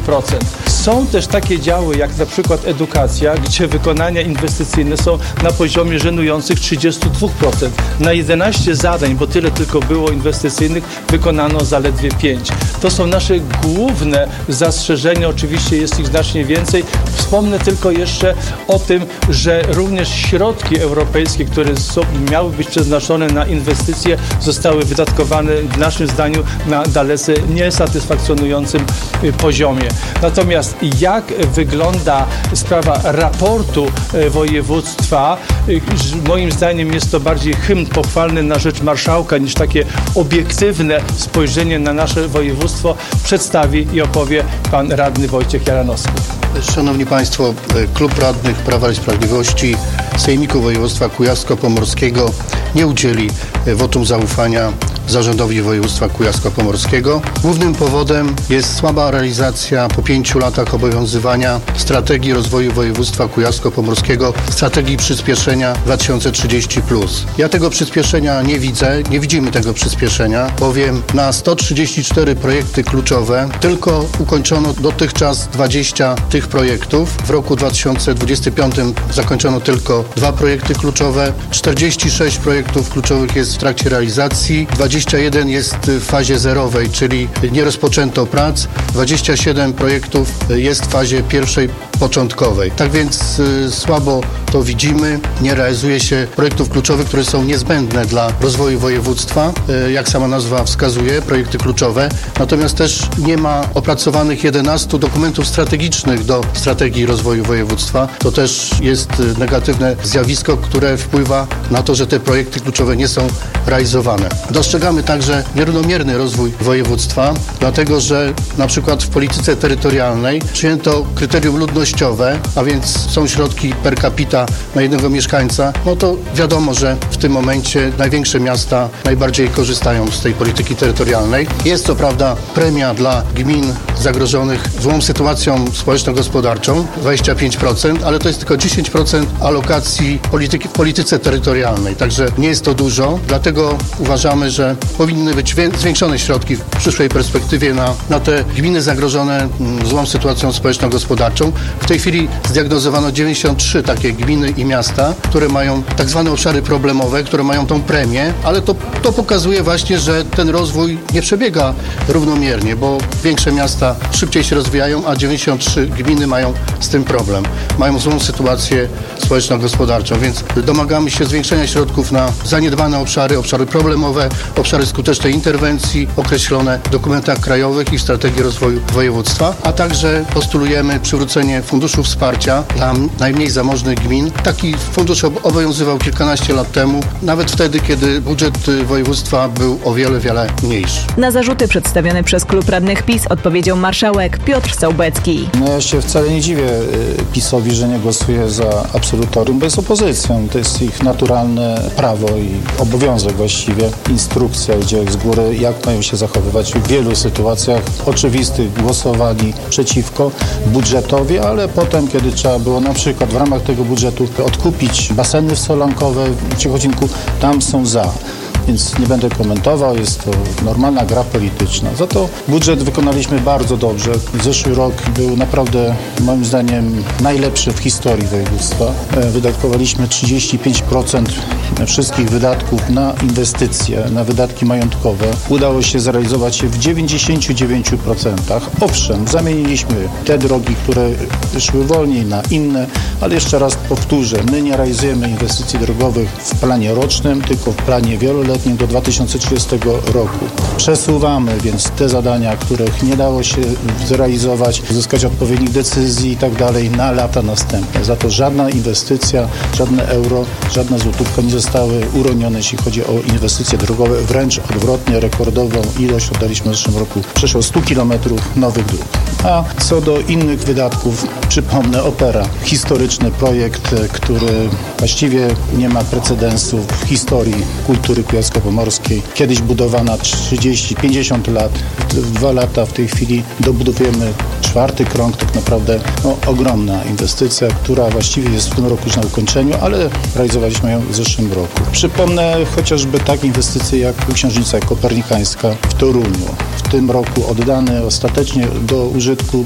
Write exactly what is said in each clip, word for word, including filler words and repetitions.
procent. Są też takie działy jak na przykład edukacja, gdzie wykonania inwestycyjne są na poziomie żenujących trzydzieści dwa procent. Na jedenaście zadań, bo tyle tylko było inwestycyjnych, wykonano zaledwie pięć. To są nasze główne zastrzeżenia, oczywiście jest ich znacznie więcej. Wspomnę tylko jeszcze o tym, że również środki europejskie, które są, miały być przeznaczone na inwestycje, zostały wydatkowane w naszym zdaniu na dalece niesatysfakcjonującym poziomie. Natomiast jak wygląda sprawa raportu województwa, moim zdaniem jest to bardziej hymn pochwalny na rzecz marszałka niż takie obiektywne spojrzenie na nasze województwo przedstawi i opowie pan radny Wojciech Jaranowski. Szanowni Państwo, Klub Radnych Prawa i Sprawiedliwości Sejmiku Województwa Kujawsko-Pomorskiego nie udzieli wotum zaufania Zarządowi Województwa Kujawsko-Pomorskiego. Głównym powodem jest słaba realizacja po pięciu latach obowiązywania strategii rozwoju województwa Kujawsko-Pomorskiego, strategii przyspieszenia dwa tysiące trzydzieści plus. Ja tego przyspieszenia nie widzę, nie widzimy tego przyspieszenia, bowiem na sto trzydzieści cztery projekty kluczowe tylko ukończono dotychczas dwadzieścia tych projektów. W roku dwa tysiące dwudziestym piątym zakończono tylko dwa projekty kluczowe, czterdzieści sześć projektów kluczowych jest w trakcie realizacji, dwadzieścia jeden jest w fazie zerowej, czyli nie rozpoczęto prac, dwadzieścia siedem projektów jest w fazie pierwszej początkowej. Tak więc y, słabo to widzimy, nie realizuje się projektów kluczowych, które są niezbędne dla rozwoju województwa, y, jak sama nazwa wskazuje, projekty kluczowe, natomiast też nie ma opracowanych jedenastu dokumentów strategicznych do strategii rozwoju województwa. To też jest y, negatywne zjawisko, które wpływa na to, że te projekty kluczowe nie są realizowane. Dostrzegamy także nierównomierny rozwój województwa, dlatego że na przykład w polityce terytorialnej przyjęto kryterium ludnościowe, a więc są środki per capita na jednego mieszkańca, no to wiadomo, że w tym momencie największe miasta najbardziej korzystają z tej polityki terytorialnej. Jest co prawda premia dla gmin zagrożonych złą sytuacją społeczno-gospodarczą, dwadzieścia pięć procent, ale to jest tylko dziesięć procent alokacji polityki w polityce terytorialnej, także nie jest to dużo, dlatego uważamy, że powinny być zwiększone środki w przyszłej perspektywie na, na te gminy zagrożone złą sytuacją społeczno-gospodarczą. W tej chwili zdiagnozowano dziewięćdziesiąt trzy takie gminy i miasta, które mają tak zwane obszary problemowe, które mają tą premię, ale to, to pokazuje właśnie, że ten rozwój nie przebiega równomiernie, bo większe miasta szybciej się rozwijają, a dziewięćdziesiąt trzy gminy mają z tym problem. Mają złą sytuację społeczno-gospodarczą, więc domagamy się zwiększenia środków na zaniedbane obszary, obszary problemowe, obszary skutecznej interwencji określone w dokumentach krajowych i w strategii rozwoju województwa, a także postulujemy przywrócenie funduszu wsparcia dla najmniej zamożnych gmin. Taki fundusz obowiązywał kilkanaście lat temu, nawet wtedy, kiedy budżet województwa był o wiele, wiele mniejszy. Na zarzuty przedstawione przez Klub Radnych PiS odpowiedział marszałek Piotr Sołbecki. No ja się wcale nie dziwię PiS-owi, że nie głosuje za absolutorium, bo jest opozycją. To jest ich naturalne prawo i obowiązek właściwie. Instrukcja, gdzie z góry jak mają się zachowywać w wielu sytuacjach oczywistych głosowali przeciwko budżetowi, ale potem, kiedy trzeba było na przykład w ramach tego budżetu odkupić baseny solankowe w Ciechocinku, tam są za. Więc nie będę komentował, jest to normalna gra polityczna. Za to budżet wykonaliśmy bardzo dobrze. Zeszły rok był naprawdę, moim zdaniem, najlepszy w historii województwa. Wydatkowaliśmy trzydzieści pięć procent wszystkich wydatków na inwestycje, na wydatki majątkowe. Udało się zrealizować je w dziewięćdziesięciu dziewięciu procentach. Owszem, zamieniliśmy te drogi, które szły wolniej, na inne, ale jeszcze raz powtórzę, my nie realizujemy inwestycji drogowych w planie rocznym, tylko w planie wieloletnim do dwa tysiące trzydziestego roku. Przesuwamy więc te zadania, których nie dało się zrealizować, uzyskać odpowiednich decyzji i tak dalej na lata następne. Za to żadna inwestycja, żadne euro, żadna złotówka nie zostały uronione, jeśli chodzi o inwestycje drogowe. Wręcz odwrotnie, rekordową ilość oddaliśmy w zeszłym roku. Przeszło stu kilometrów nowych dróg. A co do innych wydatków, przypomnę Opera. Historyczny projekt, który właściwie nie ma precedensu w historii kultury kujawsko-pomorskiej. Kiedyś budowana trzydzieści pięćdziesiąt lat, dwa lata w tej chwili dobudowujemy czwarty krąg, tak naprawdę no, ogromna inwestycja, która właściwie jest w tym roku już na ukończeniu, ale realizowaliśmy ją w zeszłym roku. Przypomnę chociażby takie inwestycje jak Księżnica Kopernikańska w Toruniu. W tym roku oddany ostatecznie do użytku obiekt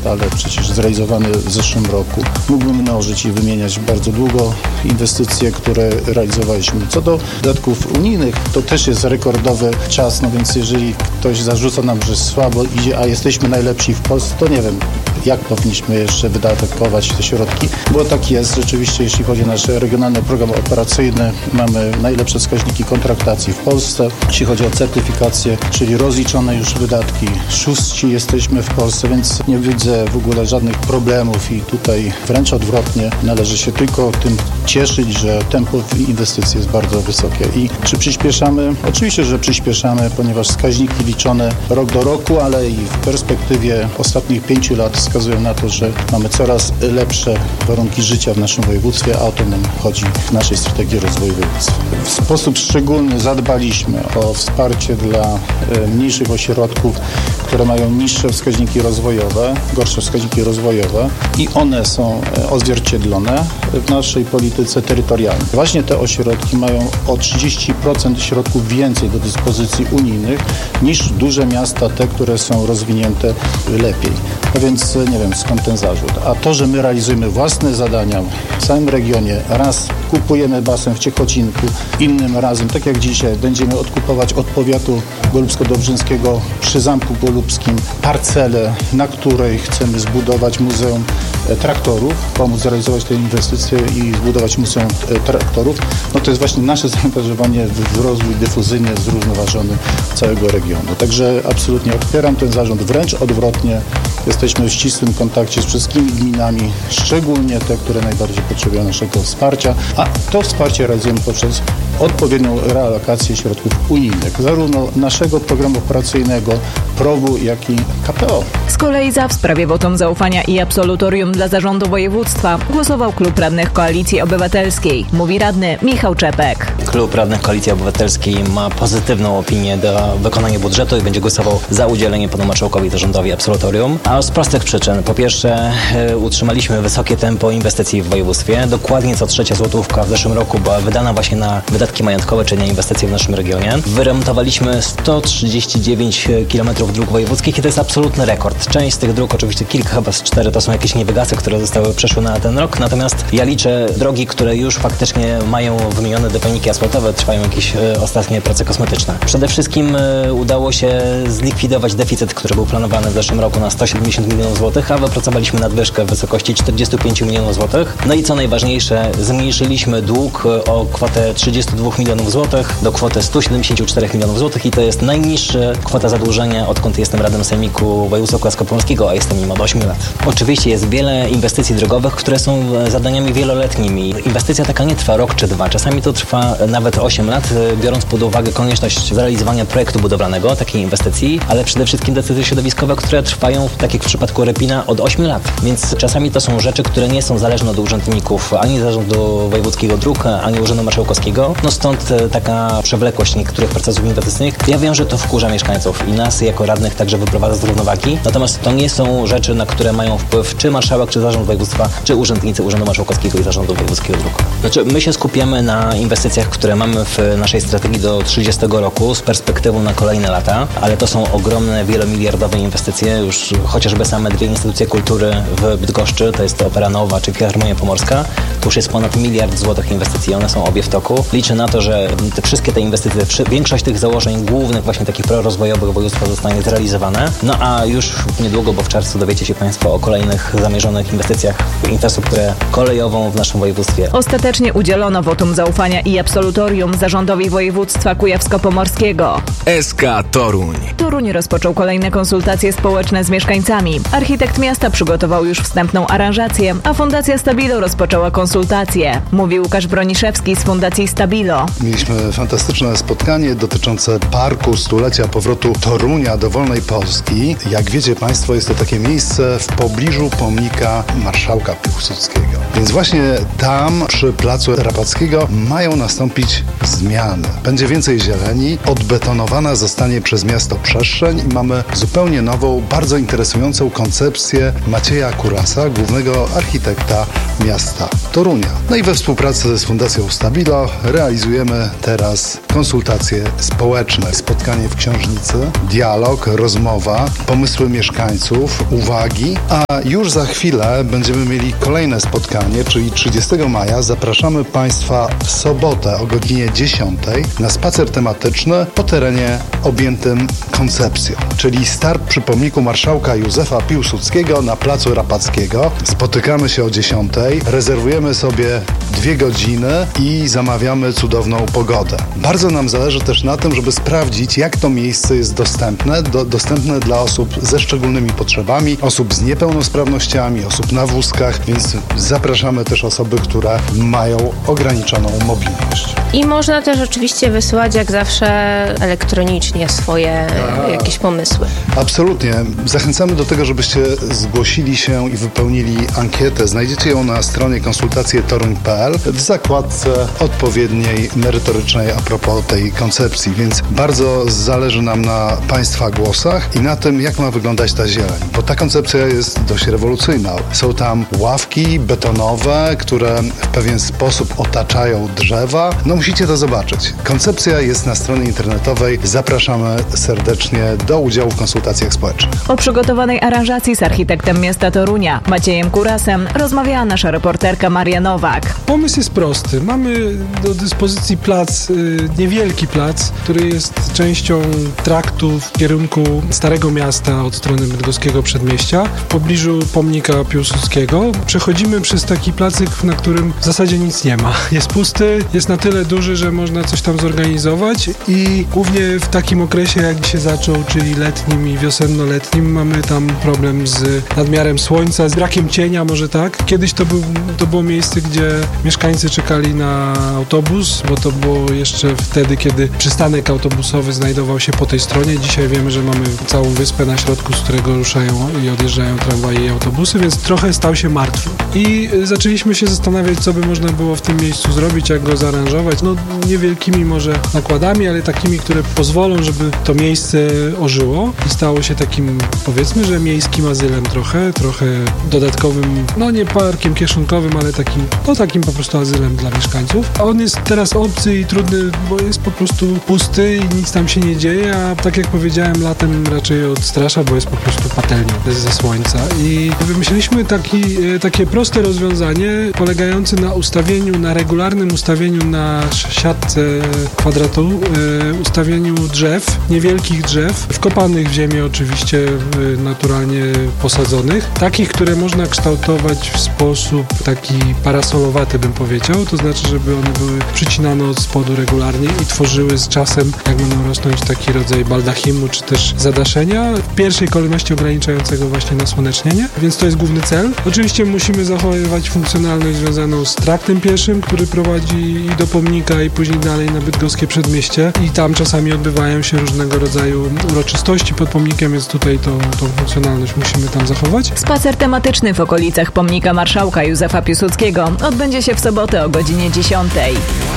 ale przecież zrealizowany w zeszłym roku. Mógłbym mnożyć i wymieniać bardzo długo inwestycje, które realizowaliśmy. Co do wydatków unijnych, to też jest rekordowy czas, no więc jeżeli ktoś zarzuca nam, że słabo idzie, a jesteśmy najlepsi w Polsce, to nie wiem, jak powinniśmy jeszcze wydatkować te środki, bo tak jest rzeczywiście, jeśli chodzi o nasz regionalny program operacyjny, mamy najlepsze wskaźniki kontraktacji w Polsce, jeśli chodzi o certyfikację, czyli rozliczone już wydatki, szóści jesteśmy w Polsce, więc nie widzę w ogóle żadnych problemów i tutaj wręcz odwrotnie, należy się tylko tym cieszyć, że tempo inwestycji jest bardzo wysokie. I czy przyspieszamy? Oczywiście, że przyspieszamy, ponieważ wskaźniki liczone rok do roku, ale i w perspektywie ostatnich pięciu lat wskazują na to, że mamy coraz lepsze warunki życia w naszym województwie, a o to nam chodzi w naszej strategii rozwoju województwa. W sposób szczególny zadbaliśmy o wsparcie dla mniejszych ośrodków, które mają niższe wskaźniki rozwojowe, gorsze wskaźniki rozwojowe i one są odzwierciedlone w naszej polityce terytorialnej. Właśnie te ośrodki mają o trzydzieści procent środków więcej do dyspozycji unijnych niż duże miasta, te, które są rozwinięte lepiej. No więc nie wiem, skąd ten zarzut. A to, że my realizujemy własne zadania w całym regionie, raz kupujemy basen w Ciechocinku, innym razem, tak jak dzisiaj, będziemy odkupować od powiatu golubsko-dobrzyńskiego przy Zamku Golubskim parcelę, na której chcemy zbudować Muzeum Traktorów, pomóc zrealizować te inwestycje i zbudować Muzeum Traktorów. No to jest właśnie nasze zaangażowanie w rozwój dyfuzyjny, zrównoważony całego regionu. Także absolutnie odpieram ten zarząd, wręcz odwrotnie. Jesteśmy w ścisłym kontakcie z wszystkimi gminami, szczególnie te, które najbardziej potrzebują naszego wsparcia, a to wsparcie realizujemy poprzez odpowiednią realokację środków unijnych, zarówno naszego programu operacyjnego, P R O W-u, jak i K P O. Z kolei za w sprawie wotum zaufania i absolutorium dla zarządu województwa głosował Klub Radnych Koalicji Obywatelskiej, mówi radny Michał Czepek. Klub Radnych Koalicji Obywatelskiej ma pozytywną opinię do wykonania budżetu i będzie głosował za udzieleniem panu marszałkowi zarządowi absolutorium, a z prostych przyczyn. Po pierwsze, y, utrzymaliśmy wysokie tempo inwestycji w województwie. Dokładnie co trzecia złotówka w zeszłym roku była wydana właśnie na wydatki majątkowe, czyli na inwestycje w naszym regionie. Wyremontowaliśmy sto trzydzieści dziewięć kilometrów dróg wojewódzkich i to jest absolutny rekord. Część z tych dróg, oczywiście kilka, chyba z cztery, to są jakieś niewygasy, które zostały przeszły na ten rok, natomiast ja liczę drogi, które już faktycznie mają wymienione deponiki asfaltowe, trwają jakieś y, ostatnie prace kosmetyczne. Przede wszystkim y, udało się zlikwidować deficyt, który był planowany w zeszłym roku na sto siedemdziesiąt milionów złotych, a wypracowaliśmy nadwyżkę w wysokości czterdzieści pięć milionów złotych. No i co najważniejsze, zmniejszyliśmy dług o kwotę trzydzieści dwa milionów złotych do kwoty sto siedemdziesiąt cztery milionów złotych i to jest najniższa kwota zadłużenia, odkąd jestem radnym sejmiku województwa kujawsko-pomorskiego, a jestem nim od ośmiu lat. Oczywiście jest wiele inwestycji drogowych, które są zadaniami wieloletnimi. Inwestycja taka nie trwa rok czy dwa, czasami to trwa nawet osiem lat, biorąc pod uwagę konieczność zrealizowania projektu budowlanego, takiej inwestycji, ale przede wszystkim decyzje środowiskowe, które trwają, tak jak w przypadku Repina, od ośmiu lat. Więc czasami to są rzeczy, które nie są zależne od urzędników ani Zarządu Wojewódzkiego Dróg, ani Urzędu Marszałkowskiego. No stąd taka przewlekłość niektórych procesów inwestycyjnych. Ja wiem, że to wkurza mieszkańców i nas jako radnych także wyprowadza z równowagi. Natomiast to nie są rzeczy, na które mają wpływ czy marszałek, czy zarząd województwa, czy urzędnicy Urzędu Marszałkowskiego i Zarządu Wojewódzkiego Dróg. Znaczy, my się skupiamy na inwestycjach, które mamy w naszej strategii do trzydziestego roku z perspektywą na kolejne lata, ale to są ogromne, wielomiliardowe inwestycje. Już chociażby same dwie instytucje kultury w Bydgoszczy, to jest Opera Nowa czy Filharmonia Pomorska, to już jest ponad miliard złotych inwestycji, one są obie w toku. Liczę na to, że te wszystkie te inwestycje, większość tych założeń głównych właśnie takich prorozwojowych województwa zostanie zrealizowane. No a już niedługo, bo w czerwcu dowiecie się Państwo o kolejnych zamierzonych inwestycjach w infrastrukturę kolejową w naszym województwie. Ostatecznie udzielono wotum zaufania i absolutorium zarządowi województwa kujawsko-pomorskiego. S K Toruń. Toruń rozpoczął kolejne konsultacje społeczne z mieszkańcami. Architekt miasta przygotował już wstępną aranżację, a Fundacja Stabilo rozpoczęła konsultacje. Mówi Łukasz Broniszewski z Fundacji Stabilo. Mieliśmy fantastyczne spotkanie dotyczące Parku Stulecia Powrotu Torunia do wolnej Polski. Jak wiecie Państwo, jest to takie miejsce w pobliżu pomnika marszałka Piłsudskiego. Więc właśnie tam przy placu Rapackiego mają nastąpić zmiany. Będzie więcej zieleni, odbetonowana zostanie przez miasto przestrzeń i mamy zupełnie nową, bardzo interesującą interesującą koncepcję Macieja Kurasa, głównego architekta miasta Torunia. No i we współpracy z Fundacją Stabilo realizujemy teraz konsultacje społeczne. Spotkanie w książnicy, dialog, rozmowa, pomysły mieszkańców, uwagi, a już za chwilę będziemy mieli kolejne spotkanie, czyli trzydziestego maja. Zapraszamy Państwa w sobotę o godzinie dziesiątej na spacer tematyczny po terenie objętym koncepcją, czyli start przy pomniku marszałka Józefa Piłsudskiego na placu Rapackiego. Spotykamy się o dziesiątej, rezerwujemy sobie dwie godziny i zamawiamy cudowną pogodę. Bardzo nam zależy też na tym, żeby sprawdzić, jak to miejsce jest dostępne, do, dostępne dla osób ze szczególnymi potrzebami, osób z niepełnosprawnościami, osób na wózkach, więc zapraszamy też osoby, które mają ograniczoną mobilność. I można też oczywiście wysyłać jak zawsze elektronicznie swoje A. jakieś pomysły. Absolutnie. Zachęcamy do tego, żebyście zgłosili się i wypełnili ankietę. Znajdziecie ją na stronie konsultacje toruń kropka p l w zakładce odpowiedniej, merytorycznej a propos tej koncepcji, więc bardzo zależy nam na Państwa głosach i na tym, jak ma wyglądać ta zieleń, bo ta koncepcja jest dość rewolucyjna. Są tam ławki betonowe, które w pewien sposób otaczają drzewa. No musicie to zobaczyć. Koncepcja jest na stronie internetowej. Zapraszamy serdecznie do udziału w konsultacjach społecznych. O przygotowanej aranżacji z architektem miasta Torunia, Maciejem Kurasem, rozmawiała nasza reporterka Maria Nowak. Pomysł jest prosty. Mamy do dyspozycji plac, niewielki plac, który jest częścią traktu w kierunku Starego Miasta od strony Bydgoskiego Przedmieścia, w pobliżu pomnika Piłsudskiego. Przechodzimy przez taki placyk, na którym w zasadzie nic nie ma. Jest pusty, jest na tyle duży, że można coś tam zorganizować i głównie w takim okresie, jak się zaczął, czyli letnim i wiosenno-letnim, mamy tam problem z nadmiarem słońca, z brakiem cienia, może tak. Kiedyś to, był, to było miejsce, gdzie mieszkańcy czekali na autobus, bo to było jeszcze wtedy, kiedy przystanek autobusowy znajdował się po tej stronie. Dzisiaj wiemy, że mamy całą wyspę na środku, z którego ruszają i odjeżdżają tramwaje i autobusy, więc trochę stał się martwy. I zaczęliśmy się zastanawiać, co by można było w tym miejscu zrobić, jak go zaaranżować. No niewielkimi może nakładami, ale takimi, które pozwolą, żeby to miejsce ożyło i stało się takim, powiedzmy, że miejskim azylem trochę, trochę dodatkowym, no nie parkiem kieszonkowym, ale takim, no takim po prostu azylem dla mieszkańców. A on jest teraz obcy i trudny, bo jest po prostu pusty i nic tam się nie dzieje, a tak jak powiedziałem, latem raczej odstrasza, bo jest po prostu patelnią ze słońca. I wymyśliliśmy taki, takie proste rozwiązanie polegające na ustawieniu, na regularnym ustawieniu na siatce kwadratu, e, ustawieniu drzew, niewielkich drzew, wkopanych w ziemię oczywiście, e, naturalnie posadzonych, takich, które można kształtować w sposób taki parasolowaty, bym powiedział, to znaczy, żeby one były przycinane od spodu regularnie i tworzyły z czasem, jak będą rosnąć, taki rodzaj baldachinu, czy też zadaszenia, w pierwszej kolejności ograniczającego właśnie nasłonecznienie, więc to jest główny cel. Oczywiście musimy zachowywać funkcjonalność związaną z traktem pieszym, który prowadzi i do pomnika, i później dalej na Bydgoskie Przedmieście i tam czasami odbywają się różnego rodzaju uroczystości pod pomnikiem, więc tutaj tą, tą funkcjonalność musimy tam zachować. Spacer tematyczny w okolicach pomnika marszałka Józefa Piłsudskiego odbędzie się w sobotę o godzinie dziesiątej.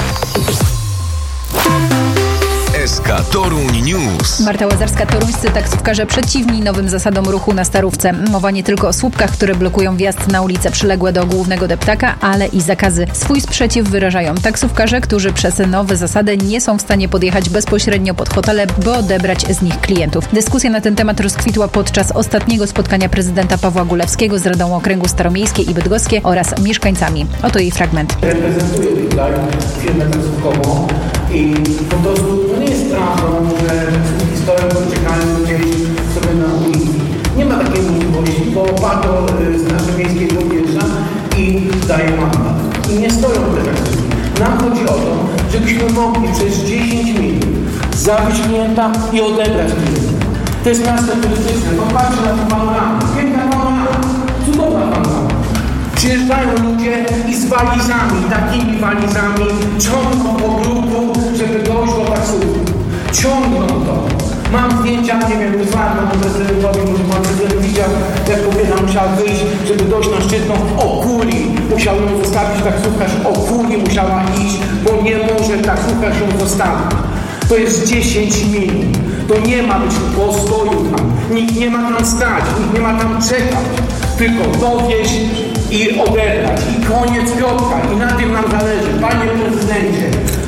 S K Toruń News. Marta Łazarska. Toruńscy taksówkarze przeciwni nowym zasadom ruchu na Starówce. Mowa nie tylko o słupkach, które blokują wjazd na ulice przyległe do głównego deptaka, ale i zakazy. Swój sprzeciw wyrażają taksówkarze, którzy przez nowe zasady nie są w stanie podjechać bezpośrednio pod hotele, by odebrać z nich klientów. Dyskusja na ten temat rozkwitła podczas ostatniego spotkania prezydenta Pawła Gulewskiego z Radą Okręgu Staromiejskie i Bydgoskie oraz mieszkańcami. Oto jej fragment. Reprezentuję tutaj firmę taksówkową i po prostu to nie jest prawdą, że historię czekają gdzieś sobie na ulicy. Nie ma takiej możliwości, bo patrol z naszej miejskiej podjeżdża i daje mandat. I nie stoją te taksówki. Nam chodzi o to, żebyśmy mogli przez dziesięć minut zawieźć klienta i odebrać klienta. To jest miasto turystyczne. Popatrzcie na tą panoramę. Piękna panorama. Cudowna panorama. Przyjeżdżają ludzie i z walizami, takimi walizami, ciągną po grupu, żeby dojść do taksówki. Ciągną to. Mam zdjęcia, nie wiem, wysłałem panu prezydentowi, może pan prezydent widział, jak kobieta musiała wyjść, żeby dojść na Szczytną o kuli. Musiał ją zostawić taksówkarz, o kuli musiała iść, bo nie może taksówkarz ją zostawić. To jest dziesięć minut. To nie ma być postoju tam. Nikt nie ma tam stać, nikt nie ma tam czekać. Tylko dowieźć i odebrać. I koniec, kropka. I na tym nam zależy. Panie prezydencie,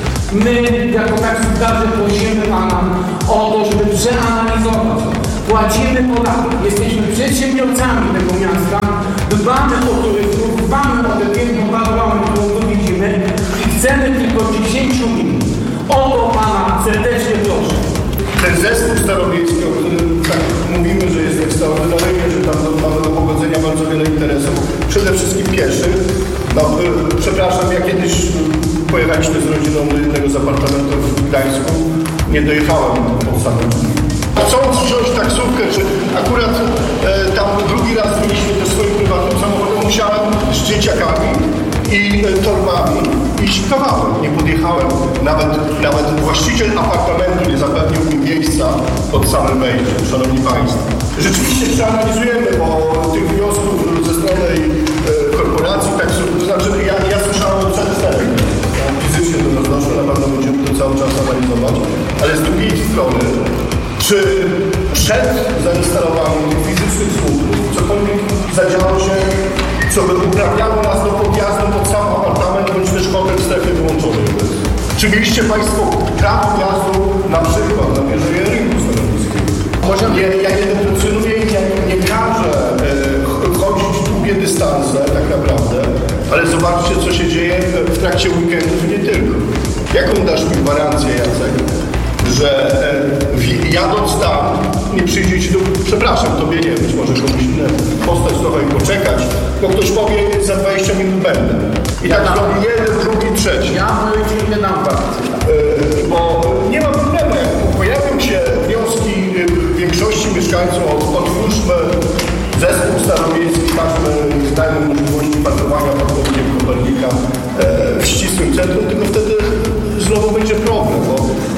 my jako taksówkarze prosimy Pana o to, żeby przeanalizować. Płacimy podatek, jesteśmy przedsiębiorcami tego miasta, dbamy o turystów, dbamy o tę piękną panoramę, którą tu widzimy i chcemy tylko dziesięć minut. O to Pana serdecznie proszę. Ten zespół starowiejski, o którym tak mówimy, że jest ekstraordynaryjny, że tam mamy do pogodzenia bardzo wiele interesów, przede wszystkim pieszych. No, przepraszam, ja kiedyś pojechaliśmy z rodziną do jednego z apartamentów w Gdańsku, nie dojechałem pod samym. Chcąc wziąć taksówkę, czy akurat e, tam drugi raz mieliśmy te swoim prywatnym samochodem, musiałem z dzieciakami i e, torbami iść kawałek. Nie podjechałem. Nawet, nawet właściciel apartamentu nie zapewnił mi miejsca pod samym wejściem, szanowni państwo. Rzeczywiście przeanalizujemy, bo tych wniosków ze strony e, korporacji taksówek, to znaczy ja, ja słyszałem o przedstawach. Fizycznie to roznoszę, na pewno będziemy to cały czas analizować, ale z drugiej strony, czy przed zainstalowaniem tych fizycznych słupów cokolwiek zadziało się, co by uprawniało nas do podjazdu pod sam apartament, bądź też hotel w strefie wyłączonej? Czy mieliście Państwo prawo jazdu na przykład na wieżę rynku stanowiskiego? Ja, ja nie deprecjonuję i nie, nie każę e, chodzić długie dystanse tak naprawdę, ale zobaczcie, co się dzieje w trakcie weekendów i nie tylko. Jaką dasz mi gwarancję, Jacek, że e, jadąc tam nie przyjdzie ci do... Przepraszam, tobie nie, być może komuś innemu. Postać trochę i poczekać, bo ktoś powie, za dwadzieścia minut będę. I tak zrobi jeden, drugi, trzeci. Ja mówię, nie dam gwarancji. E, bo nie ma problemu, jak pojawią się wnioski większości mieszkańców, otwórzmy zespół starowiejski, każdy dajmy możliwości parkowania pod pomnikiem Kopernika e, w ścisłym centrum, tylko wtedy znowu będzie problem, bo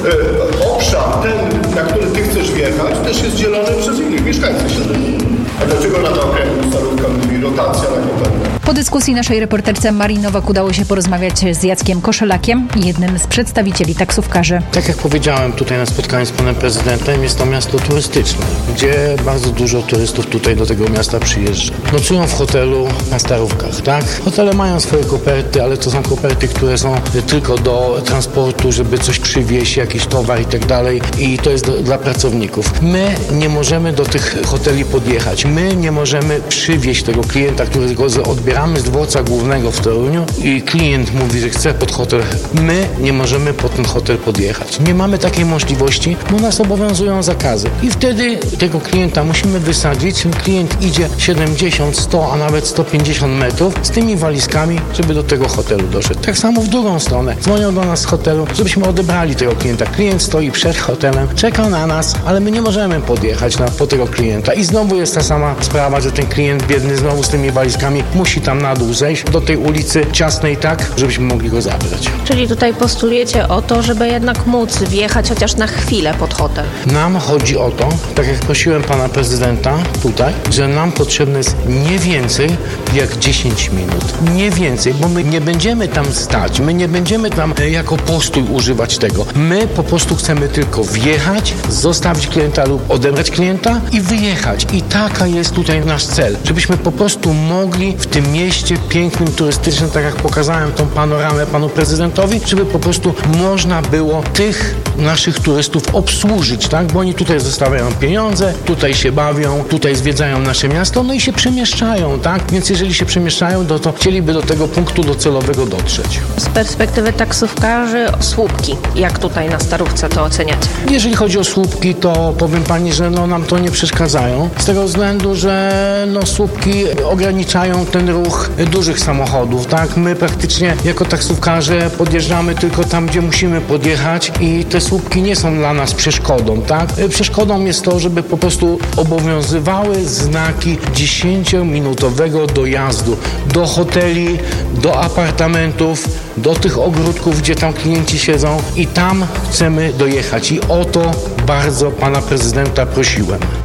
e, obszar ten, na który ty chcesz wjechać, też jest dzielony przez innych mieszkańców środowiska. A dlaczego Rada Okręgu Starówka mówi rotacja na Kopernika? Po dyskusji naszej reporterce Marii Nowak udało się porozmawiać z Jackiem Koszelakiem, jednym z przedstawicieli taksówkarzy. Tak jak powiedziałem tutaj na spotkaniu z panem prezydentem, jest to miasto turystyczne, gdzie bardzo dużo turystów tutaj do tego miasta przyjeżdża. Nocują w hotelu na Starówkach, tak? Hotele mają swoje koperty, ale to są koperty, które są tylko do transportu, żeby coś przywieźć, jakiś towar i tak dalej, i to jest do, dla pracowników. My nie możemy do tych hoteli podjechać. My nie możemy przywieźć tego klienta, którego odbieramy z dworca głównego w Toruniu i klient mówi, że chce pod hotel. My nie możemy pod ten hotel podjechać. Nie mamy takiej możliwości, bo nas obowiązują zakazy. I wtedy tego klienta musimy wysadzić. Ten klient idzie siedemdziesiąt, sto, a nawet sto pięćdziesiąt metrów z tymi walizkami, żeby do tego hotelu doszedł. Tak samo w drugą stronę. Dzwonią do nas z hotelu, żebyśmy odebrali tego klienta. Klient stoi przed hotelem, czeka na nas, ale my nie możemy podjechać na, po tego klienta. I znowu jest ta sama sprawa, że ten klient biedny znowu z tymi walizkami musi tam na dół zejść do tej ulicy ciasnej tak, żebyśmy mogli go zabrać. Czyli tutaj postulujecie o to, żeby jednak móc wjechać chociaż na chwilę pod hotel. Nam chodzi o to, tak jak prosiłem pana prezydenta tutaj, że nam potrzebne jest nie więcej jak dziesięć minut. Nie więcej, bo my nie będziemy tam stać, my nie będziemy tam jako postój używać tego. My po prostu chcemy tylko wjechać, zostawić klienta lub odebrać klienta i wyjechać. I taka jest tutaj nasz cel, żebyśmy po prostu mogli w tym mieście pięknym, turystycznym, tak jak pokazałem tą panoramę panu prezydentowi, żeby po prostu można było tych naszych turystów obsłużyć, tak? Bo oni tutaj zostawiają pieniądze, tutaj się bawią, tutaj zwiedzają nasze miasto, no i się przemieszczają, tak? Więc jeżeli się przemieszczają, to, to chcieliby do tego punktu docelowego dotrzeć. Z perspektywy taksówkarzy słupki, jak tutaj na Starówce to oceniacie? Jeżeli chodzi o słupki, to powiem pani, że no, nam to nie przeszkadzają, z tego względu, że no, słupki ograniczają ten ruch dużych samochodów, tak? My praktycznie jako taksówkarze podjeżdżamy tylko tam, gdzie musimy podjechać i te słupki nie są dla nas przeszkodą, tak? Przeszkodą jest to, żeby po prostu obowiązywały znaki dziesięciominutowego dojazdu do hoteli, do apartamentów, do tych ogródków, gdzie tam klienci siedzą i tam chcemy dojechać i o to bardzo pana prezydenta prosiłem.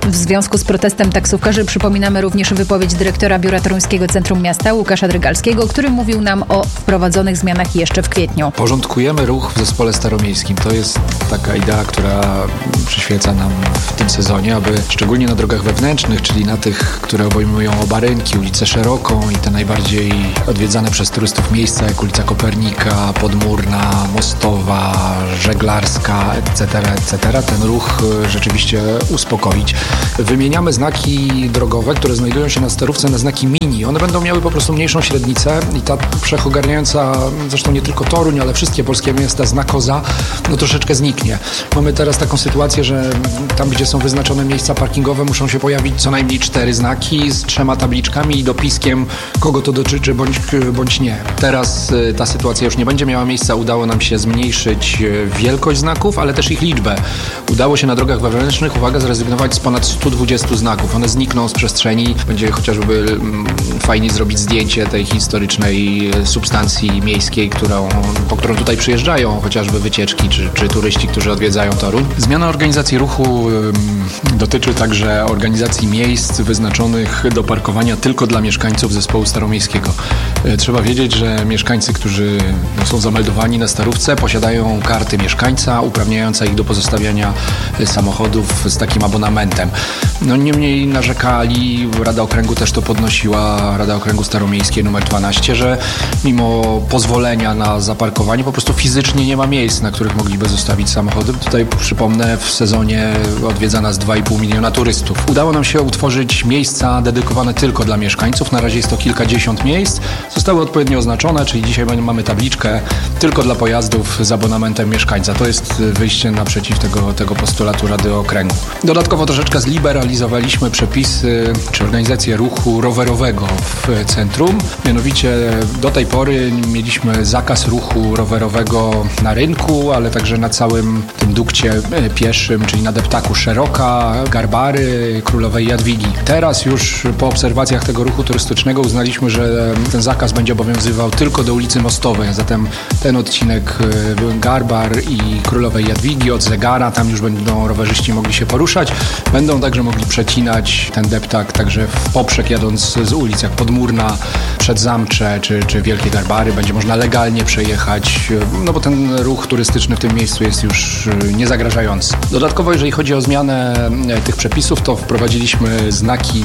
W związku z protestem taksówkarzy przypominamy również wypowiedź dyrektora Biura Toruńskiego Centrum Miasta Łukasza Drygalskiego, który mówił nam o wprowadzonych zmianach jeszcze w kwietniu. Porządkujemy ruch w zespole staromiejskim. To jest taka idea, która przyświeca nam w tym sezonie, aby szczególnie na drogach wewnętrznych, czyli na tych, które obejmują Obarynki, ulicę Szeroką i te najbardziej odwiedzane przez turystów miejsca, jak ulica Kopernika, Podmurna, Mostowa, Żeglarska, et cetera, et cetera. Ten ruch rzeczywiście uspokoić. Wymieniamy znaki drogowe, które znajdują się na starówce, na znaki mini. One będą miały po prostu mniejszą średnicę i ta wszechogarniająca, zresztą nie tylko Toruń, ale wszystkie polskie miasta znakoza, no troszeczkę zniknie. Mamy teraz taką sytuację, że tam, gdzie są wyznaczone miejsca parkingowe, muszą się pojawić co najmniej cztery znaki z trzema tabliczkami i dopiskiem, kogo to dotyczy, bądź, bądź nie. Teraz y, ta sytuacja już nie będzie miała miejsca. Udało nam się zmniejszyć y, wielkość znaków, ale też ich liczbę. Udało się na drogach wewnętrznych, uwaga, zrezygnować z ponad stu dwudziestu znaków. One znikną z przestrzeni. Będzie chociażby mm, fajnie zrobić zdjęcie tej historycznej substancji miejskiej, którą, po którą tutaj przyjeżdżają chociażby wycieczki czy, czy turyści, którzy odwiedzają Toruń. Zmiana organizacji ruchu y, dotyczy także organizacji miejsc wyznaczonych do parkowania tylko dla mieszkańców zespołu staromiejskiego. Y, trzeba wiedzieć, że mieszkańcy, którzy no, są zameldowani na starówce, posiadają karty mieszkańca uprawniające ich do pozostawiania y, samochodów z takim abonamentem. No niemniej narzekali, Rada Okręgu też to podnosiła, Rada Okręgu Staromiejskiej numer dwanaście, że mimo pozwolenia na zaparkowanie po prostu fizycznie nie ma miejsc, na których mogliby zostawić samochody. Tutaj przypomnę, w sezonie odwiedza nas dwa i pół miliona turystów. Udało nam się utworzyć miejsca dedykowane tylko dla mieszkańców. Na razie jest to kilkadziesiąt miejsc. Zostały odpowiednio oznaczone, czyli dzisiaj mamy tabliczkę tylko dla pojazdów z abonamentem mieszkańca. To jest wyjście naprzeciw tego, tego postulatu Rady Okręgu. Dodatkowo troszeczkę zliberalizowaliśmy przepisy czy organizację ruchu rowerowego w centrum. Mianowicie do tej pory mieliśmy zakaz ruchu rowerowego na rynku, ale także na całym tym dukcie pieszym, czyli na deptaku Szeroka, Garbary, Królowej Jadwigi. Teraz już po obserwacjach tego ruchu turystycznego uznaliśmy, że ten zakaz będzie obowiązywał tylko do ulicy Mostowej, zatem ten odcinek Garbar i Królowej Jadwigi od Zegara, tam już będą rowerzyści mogli się poruszać. Będą także mogli przecinać ten deptak także w poprzek, jadąc z ulic jak Podmurna, Przedzamcze czy, czy Wielkie Garbary. Będzie można legalnie przejechać, no bo ten ruch turystyczny w tym miejscu jest już niezagrażający. Dodatkowo, jeżeli chodzi o zmianę tych przepisów, to wprowadziliśmy znaki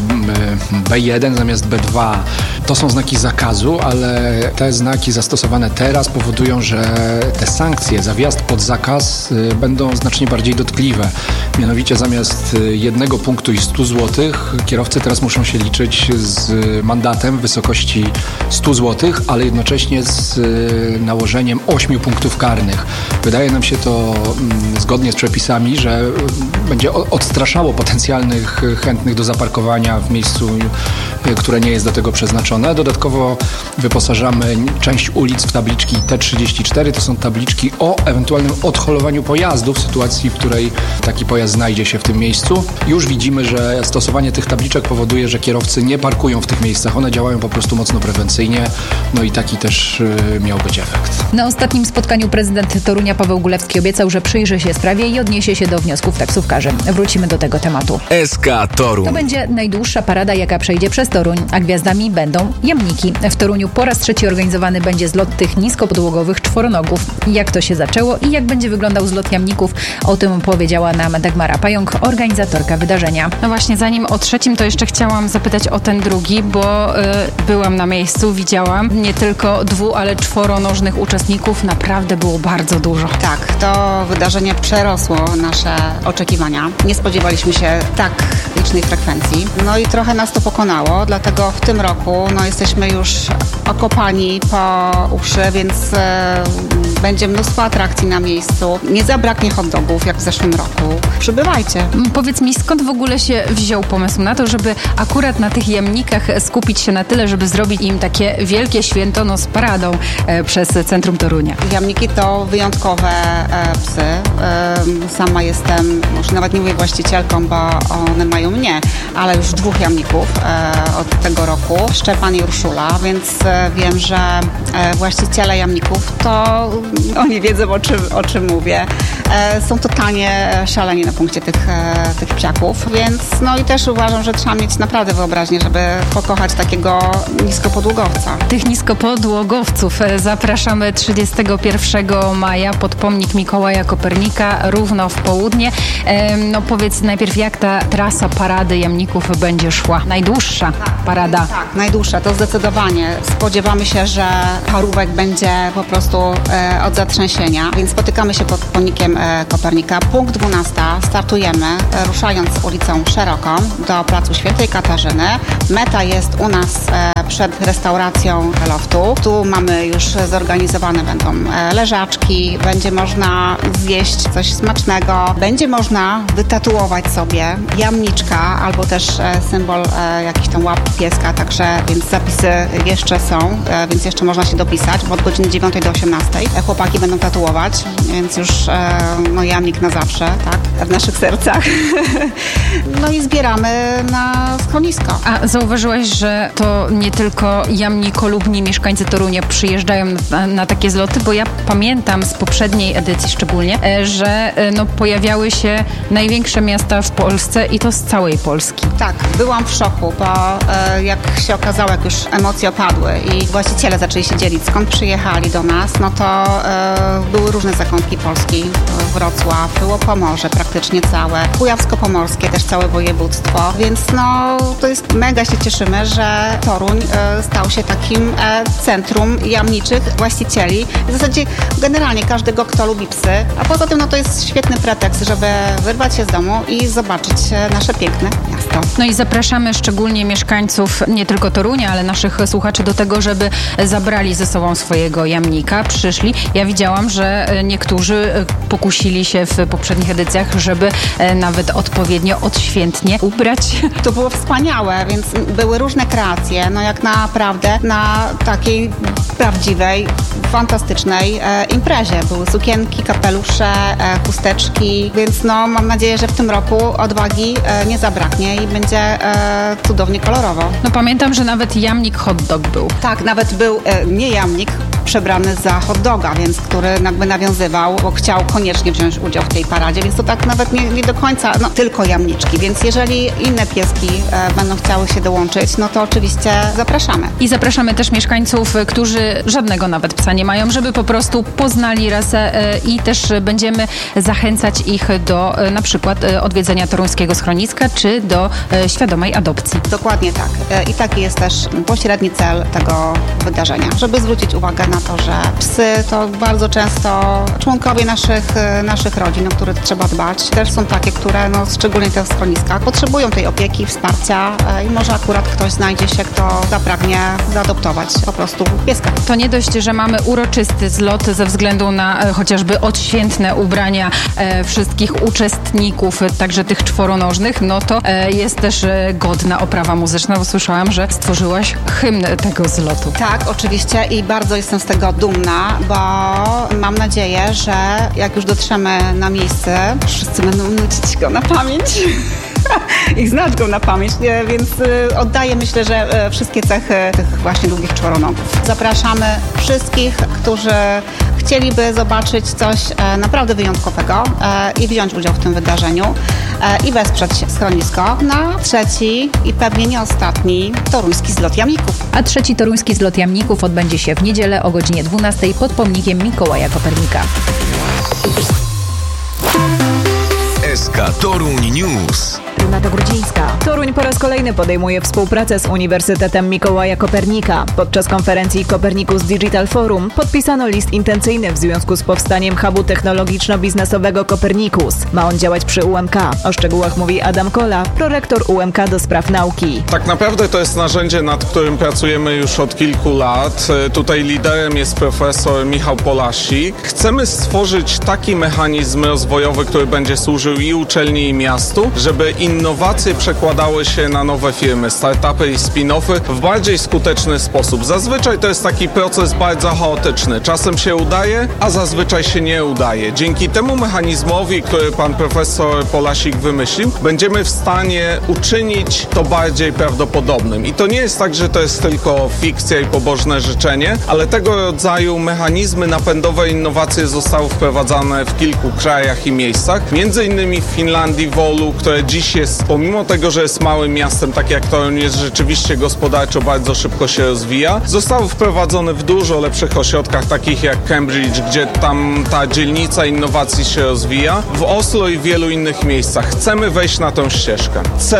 B jeden zamiast B dwa. To są znaki zakazu, ale te znaki zastosowane teraz powodują, że te sankcje za wjazd pod zakaz będą znacznie bardziej dotkliwe. Mianowicie zamiast jednego punktu i stu złotych kierowcy teraz muszą się liczyć z mandatem w wysokości stu złotych, ale jednocześnie z nałożeniem ośmiu punktów karnych. Wydaje nam się to zgodnie z przepisami, że będzie odstraszało potencjalnych chętnych do zaparkowania w miejscu, które nie jest do tego przeznaczone. Dodatkowo wyposażamy część ulic w tabliczki T trzydzieści cztery. To są tabliczki o ewentualnym odholowaniu pojazdu w sytuacji, w której taki pojazd znajdzie się w tym miejscu. Już widzimy, że stosowanie tych tabliczek powoduje, że kierowcy nie parkują w tych miejscach. One działają po prostu mocno prewencyjnie. No i taki też miał być efekt. Na ostatnim spotkaniu prezydent Torunia Paweł Gulewski obiecał, że przyjrzy się sprawie i odniesie się do wniosków taksówkarzy. Wrócimy do tego tematu. S K Toruń. To będzie najdłuższa parada, jaka przejdzie przez Toruń, a gwiazdami będą jamniki. W Toruniu po raz trzeci organizowany będzie zlot tych niskopodłogowych czworonogów. Jak to się zaczęło i jak będzie wyglądał zlot jamników, o tym powiedziała nam Dagmara Pająk, organizatorka wydarzenia. No właśnie, zanim o trzecim, to jeszcze chciałam zapytać o ten drugi, bo y, byłam na miejscu, widziałam nie tylko dwu, ale czworonożnych uczestników. Naprawdę było bardzo dużo. Tak, to wydarzenie przerosło nasze oczekiwania. Nie spodziewaliśmy się tak licznej frekwencji. No i trochę nas to pokonało, dlatego w tym roku no, jesteśmy już okopani po uszy, więc e, będzie mnóstwo atrakcji na miejscu. Nie zabraknie hot dogów jak w zeszłym roku. Przybywajcie. Powiedz mi, skąd w ogóle się wziął pomysł na to, żeby akurat na tych jamnikach skupić się na tyle, żeby zrobić im takie wielkie święto no, z paradą e, przez centrum Torunia? Jamniki to wyjątkowe e, psy. E, sama jestem, już nawet nie mówię właścicielką, bo one mają mnie, ale już dwóch jamników e, od tego roku. Szczepan i Urszula, więc e, e, wiem, że e, właściciele jamników to oni wiedzą, o czym, o czym mówię. E, są totalnie szaleni na punkcie tych, e, tych psiaków, więc no i też uważam, że trzeba mieć naprawdę wyobraźnię, żeby pokochać takiego niskopodłogowca. Tych niskopodłogowców zapraszamy trzydziestego pierwszego maja pod pomnik Mikołaja Kopernika równo w południe. No powiedz najpierw, jak ta trasa parady jamników będzie szła? Najdłuższa parada. Tak, najdłuższa, to zdecydowanie. Spodziewamy się, że parówek będzie po prostu e, od zatrzęsienia, więc spotykamy się pod pomnikiem e, Kopernika. Punkt dwunasta, startujemy, e, ruszając ulicą Szeroką do Placu Świętej Katarzyny. Meta jest u nas e, przed restauracją Loftu. Tu mamy już zorganizowane będą e, leżaczki, będzie można zjeść coś smacznego, będzie można wytatuować sobie jamniczka albo też e, symbol e, jakiś tam łapki pieska, także więc zapisy jeszcze są, e, więc jeszcze można się dopisać od godziny dziewiątej do osiemnastej. E, chłopaki będą tatuować, więc już e, no jamnik na zawsze, tak, w naszych sercach. No i zbieramy na schronisko. A zauważyłaś, że to nie tylko jamnikolubni mieszkańcy Torunia przyjeżdżają na, na takie zloty, bo ja pamiętam z poprzedniej edycji szczególnie, że no, pojawiały się największe miasta w Polsce i to z całej Polski. Tak, byłam w szoku, bo e, jak się okazało, jak już emocje opadły i właściciele zaczęli się dzielić, skąd przyjechali do nas, no to e, były różne zakątki Polski. Wrocław, było Pomorze praktycznie całe, Kujawsko-Pomorskie też całe województwo, więc no to jest mega się cieszymy, że Toruń e, stał się takim e, centrum jamniczych właścicieli. W zasadzie generalnie każdego, kto lubi psy, a poza tym no to jest świetny pretekst, żeby wyrwać się z domu i zobaczyć nasze piękne miasto. No i zapraszamy szczególnie mieszkańców nie tylko Torunia, ale naszych słuchaczy do tego, żeby zabrali ze sobą swojego jamnika, przyszli. Ja widziałam, że niektórzy pokusili się w poprzednich edycjach, żeby nawet odpowiednio odświętnie ubrać. To było wspaniałe, więc były różne kreacje, no jak naprawdę na takiej prawdziwej, fantastycznej e, imprezie. Były sukienki, kapelusze, e, chusteczki, więc no mam nadzieję, że w tym roku odwagi e, nie zabraknie i będzie e, cudownie kolorowo. No pamiętam, że nawet jamnik hot dog był. Tak, nawet był e, nie jamnik przebrany za hot doga, więc który jakby nawiązywał, bo chciał koniecznie wziąć udział w tej paradzie, więc to tak nawet nie, nie do końca, no tylko jamniczki, więc jeżeli inne pieski e, będą chciały się dołączyć, no to oczywiście zapraszamy. I zapraszamy też mieszkańców, którzy żadnego nawet psa nie mają, żeby po prostu poznali rasę e, i też będziemy zachęcać ich do e, na przykład e, odwiedzenia toruńskiego schroniska, czy do e, świadomej adopcji. Dokładnie tak. E, I taki jest też pośredni cel tego wydarzenia, żeby zwrócić uwagę na to, że psy to bardzo często członkowie naszych, naszych rodzin, o których trzeba dbać. Też są takie, które no, szczególnie te w schroniskach potrzebują tej opieki, wsparcia i może akurat ktoś znajdzie się, kto zapragnie zaadoptować po prostu pieska. To nie dość, że mamy uroczysty zlot ze względu na e, chociażby odświętne ubrania e, wszystkich uczestników, e, także tych czworonożnych, no to e, jest też e, godna oprawa muzyczna, bo słyszałam, że stworzyłaś hymn tego zlotu. Tak, oczywiście i bardzo jestem z tego dumna, bo mam nadzieję, że jak już dotrzemy na miejsce, wszyscy będą nucić go na pamięć i znać go na pamięć, więc oddaję, myślę, że wszystkie cechy tych właśnie długich czworonogów. Zapraszamy wszystkich, którzy chcieliby zobaczyć coś naprawdę wyjątkowego i wziąć udział w tym wydarzeniu i wesprzeć schronisko na trzeci i pewnie nie ostatni toruński zlot jamników. A trzeci toruński zlot jamników odbędzie się w niedzielę o godzinie dwunastej pod pomnikiem Mikołaja Kopernika. S K Toruń News. Renata Grudzińska. Toruń po raz kolejny podejmuje współpracę z Uniwersytetem Mikołaja Kopernika. Podczas konferencji Copernicus Digital Forum podpisano list intencyjny w związku z powstaniem hubu technologiczno-biznesowego Copernicus. Ma on działać przy U M K. O szczegółach mówi Adam Kola, prorektor U M K do spraw nauki. Tak naprawdę to jest narzędzie, nad którym pracujemy już od kilku lat. Tutaj liderem jest profesor Michał Polasik. Chcemy stworzyć taki mechanizm rozwojowy, który będzie służył i uczelni, i miastu, żeby in innowacje przekładały się na nowe firmy, startupy i spin-offy w bardziej skuteczny sposób. Zazwyczaj to jest taki proces bardzo chaotyczny. Czasem się udaje, a zazwyczaj się nie udaje. Dzięki temu mechanizmowi, który pan profesor Polasik wymyślił, będziemy w stanie uczynić to bardziej prawdopodobnym. I to nie jest tak, że to jest tylko fikcja i pobożne życzenie, ale tego rodzaju mechanizmy napędowe innowacje zostały wprowadzane w kilku krajach i miejscach. Między innymi w Finlandii, Wolu, które dziś jest, pomimo tego, że jest małym miastem, tak jak Toruń, jest rzeczywiście gospodarczo bardzo szybko się rozwija, zostały wprowadzone w dużo lepszych ośrodkach, takich jak Cambridge, gdzie tam ta dzielnica innowacji się rozwija, w Oslo i w wielu innych miejscach. Chcemy wejść na tę ścieżkę.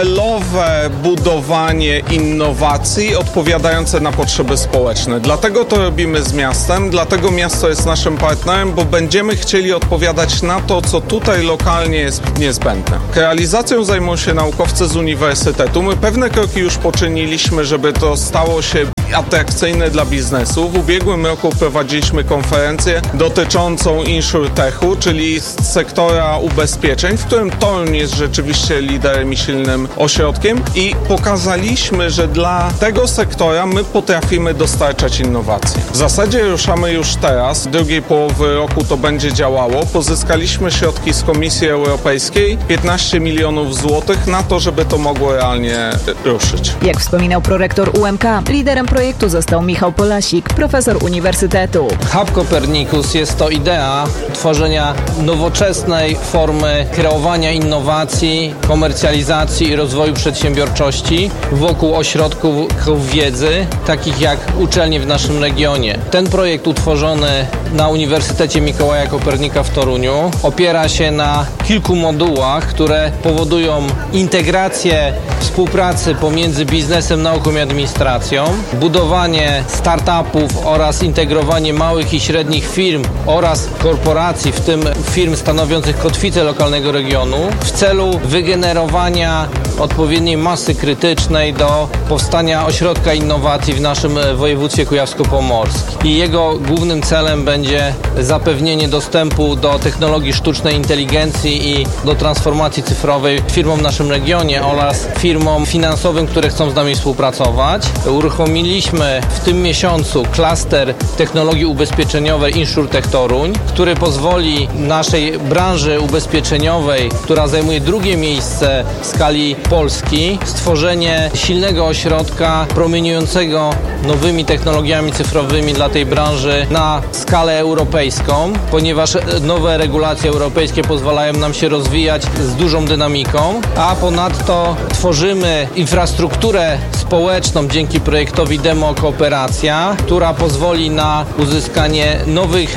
Celowe budowanie innowacji odpowiadające na potrzeby społeczne. Dlatego to robimy z miastem, dlatego miasto jest naszym partnerem, bo będziemy chcieli odpowiadać na to, co tutaj lokalnie jest niezbędne. Realizacją zajmą się naukowcy z uniwersytetu. My pewne kroki już poczyniliśmy, żeby to stało się atrakcyjne dla biznesu. W ubiegłym roku prowadziliśmy konferencję dotyczącą InsurTechu, czyli sektora ubezpieczeń, w którym Toruń jest rzeczywiście liderem i silnym ośrodkiem i pokazaliśmy, że dla tego sektora my potrafimy dostarczać innowacje. W zasadzie ruszamy już teraz, drugiej połowy roku to będzie działało. Pozyskaliśmy środki z Komisji Europejskiej, piętnaście milionów złotych na to, żeby to mogło realnie ruszyć. Jak wspominał prorektor U M K, liderem projektu został Michał Polasik, profesor uniwersytetu. Hub Copernicus jest to idea tworzenia nowoczesnej formy kreowania innowacji, komercjalizacji i rozwoju przedsiębiorczości wokół ośrodków wiedzy, takich jak uczelnie w naszym regionie. Ten projekt utworzony na Uniwersytecie Mikołaja Kopernika w Toruniu opiera się na kilku modułach, które powodują integrację współpracy pomiędzy biznesem, nauką i administracją, budowanie startupów oraz integrowanie małych i średnich firm oraz korporacji, w tym firm stanowiących kotwicę lokalnego regionu, w celu wygenerowania odpowiedniej masy krytycznej do powstania ośrodka innowacji w naszym województwie kujawsko-pomorskim. I jego głównym celem będzie zapewnienie dostępu do technologii sztucznej inteligencji i do transformacji cyfrowej firmom w naszym regionie oraz firmom finansowym, które chcą z nami współpracować. Uruchomiliśmy w tym miesiącu klaster technologii ubezpieczeniowej InsurTech Toruń, który pozwoli naszej branży ubezpieczeniowej, która zajmuje drugie miejsce w skali Polski, stworzenie silnego ośrodka promieniującego nowymi technologiami cyfrowymi dla tej branży na skalę europejską, ponieważ nowe regulacje europejskie pozwalają nam się rozwijać z dużą dynamiką, a ponadto tworzymy infrastrukturę społeczną dzięki projektowi Demo Kooperacja, która pozwoli na uzyskanie nowych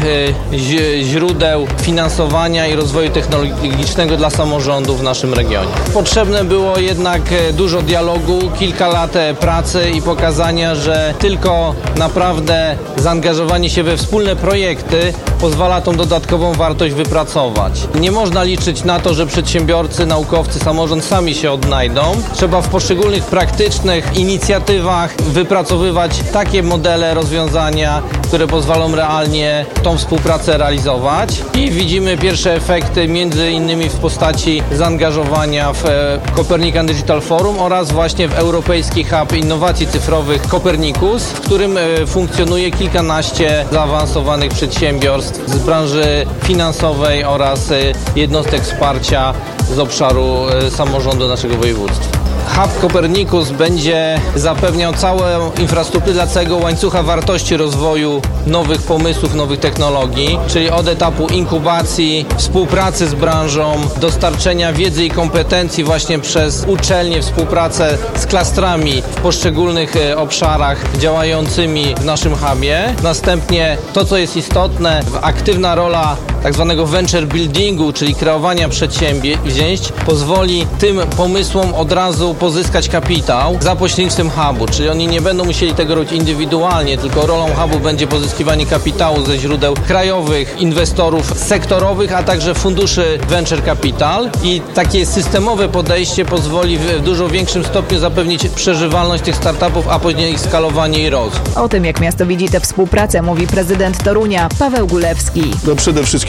źródeł finansowania i rozwoju technologicznego dla samorządów w naszym regionie. Potrzebne było jednak dużo dialogu, kilka lat pracy i pokazania, że tylko naprawdę zaangażowanie się we wspólne projekty pozwala tą dodatkową wartość wypracować. Nie można liczyć na to, że przedsiębiorcy, naukowcy, samorząd sami się odnajdą. Trzeba w poszczególnych praktycznych inicjatywach wypracowywać takie modele, rozwiązania, które pozwolą realnie tą współpracę realizować. I widzimy pierwsze efekty, między innymi w postaci zaangażowania w Copernican Digital Forum oraz właśnie w Europejski Hub Innowacji Cyfrowych Copernicus, w którym funkcjonuje kilkanaście zaawansowanych przedsiębiorstw z branży finansowej oraz jednostek wsparcia z obszaru samorządu naszego województwa. Hub Copernicus będzie zapewniał całą infrastrukturę dla całego łańcucha wartości rozwoju nowych pomysłów, nowych technologii, czyli od etapu inkubacji, współpracy z branżą, dostarczenia wiedzy i kompetencji właśnie przez uczelnie, współpracę z klastrami w poszczególnych obszarach działającymi w naszym hubie. Następnie to, co jest istotne, aktywna rola tak zwanego venture buildingu, czyli kreowania przedsięwzięć, pozwoli tym pomysłom od razu pozyskać kapitał za pośrednictwem hubu, czyli oni nie będą musieli tego robić indywidualnie, tylko rolą hubu będzie pozyskiwanie kapitału ze źródeł krajowych, inwestorów sektorowych, a także funduszy venture capital i takie systemowe podejście pozwoli w dużo większym stopniu zapewnić przeżywalność tych startupów, a później ich skalowanie i rozwój. O tym, jak miasto widzi tę współpracę, mówi prezydent Torunia Paweł Gulewski. No przede wszystkim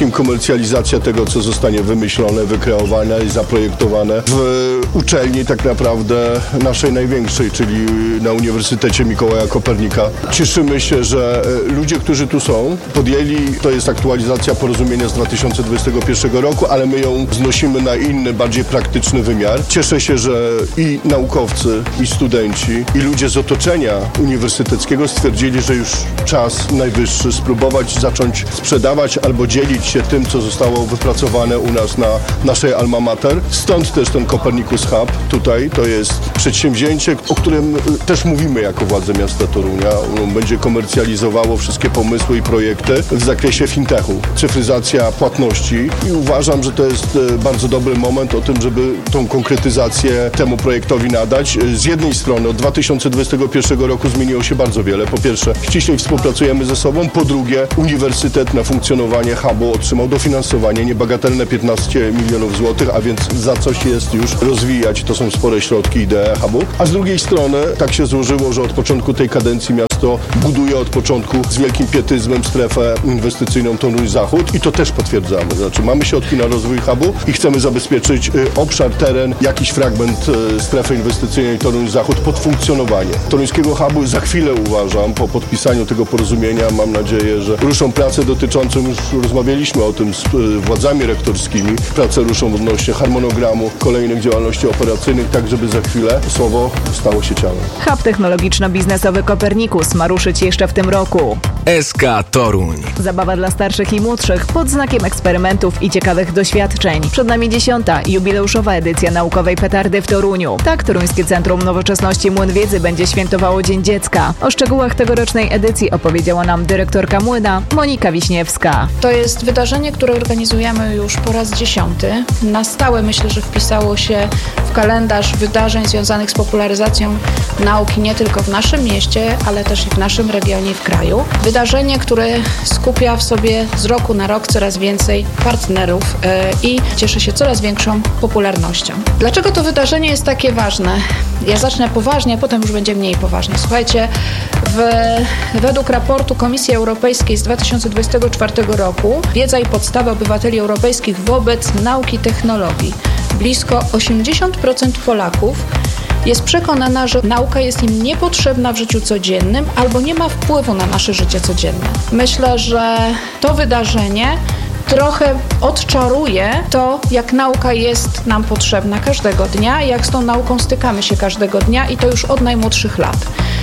wszystkim komercjalizacja tego, co zostanie wymyślone, wykreowane i zaprojektowane w uczelni tak naprawdę naszej największej, czyli na Uniwersytecie Mikołaja Kopernika. Cieszymy się, że ludzie, którzy tu są, podjęli, to jest aktualizacja porozumienia z dwa tysiące dwudziestego pierwszego roku, ale my ją znosimy na inny, bardziej praktyczny wymiar. Cieszę się, że i naukowcy, i studenci, i ludzie z otoczenia uniwersyteckiego stwierdzili, że już czas najwyższy spróbować zacząć sprzedawać albo dzielić się tym, co zostało wypracowane u nas na naszej alma mater. Stąd też ten Copernicus Hub tutaj. To jest przedsięwzięcie, o którym też mówimy jako władze miasta Torunia. On będzie komercjalizowało wszystkie pomysły i projekty w zakresie fintechu, cyfryzacja płatności i uważam, że to jest bardzo dobry moment o tym, żeby tą konkretyzację temu projektowi nadać. Z jednej strony od dwa tysiące dwudziestego pierwszego roku zmieniło się bardzo wiele. Po pierwsze, ściślej współpracujemy ze sobą. Po drugie, uniwersytet na funkcjonowanie hubu otrzymał dofinansowanie niebagatelne piętnaście milionów złotych, a więc za coś jest już rozwijać. To są spore środki idee hubu. A z drugiej strony tak się złożyło, że od początku tej kadencji miasto buduje od początku z wielkim pietyzmem strefę inwestycyjną Toruń Zachód i to też potwierdzamy. Znaczy mamy środki na rozwój hubu i chcemy zabezpieczyć obszar, teren, jakiś fragment strefy inwestycyjnej Toruń Zachód pod funkcjonowanie toruńskiego hubu. Za chwilę uważam, po podpisaniu tego porozumienia, mam nadzieję, że ruszą prace dotyczące, już rozmawialiśmy o tym z władzami rektorskimi, prace ruszą odnośnie harmonogramu kolejnych działalności operacyjnych, tak żeby za chwilę słowo stało się ciałem. Hub technologiczno-biznesowy Copernicus ma ruszyć jeszcze w tym roku. S K Toruń. Zabawa dla starszych i młodszych pod znakiem eksperymentów i ciekawych doświadczeń. Przed nami dziesiąta jubileuszowa edycja naukowej petardy w Toruniu. Tak Toruńskie Centrum Nowoczesności Młyn Wiedzy będzie świętowało Dzień Dziecka. O szczegółach tegorocznej edycji opowiedziała nam dyrektorka Młyna Monika Wiśniewska. To jest wydarzenie, które organizujemy już po raz dziesiąty. Na stałe myślę, że wpisało się w kalendarz wydarzeń związanych z popularyzacją nauki nie tylko w naszym mieście, ale też i w naszym regionie i w kraju. Wydarzenie, które skupia w sobie z roku na rok coraz więcej partnerów yy, i cieszy się coraz większą popularnością. Dlaczego to wydarzenie jest takie ważne? Ja zacznę poważnie, a potem już będzie mniej poważnie. Słuchajcie, w, według raportu Komisji Europejskiej z dwa tysiące dwudziestego czwartego roku wiedza i podstawy obywateli europejskich wobec nauki i technologii. Blisko osiemdziesiąt procent Polaków jest przekonana, że nauka jest im niepotrzebna w życiu codziennym albo nie ma wpływu na nasze życie codzienne. Myślę, że to wydarzenie trochę odczaruje to, jak nauka jest nam potrzebna każdego dnia, jak z tą nauką stykamy się każdego dnia i to już od najmłodszych lat.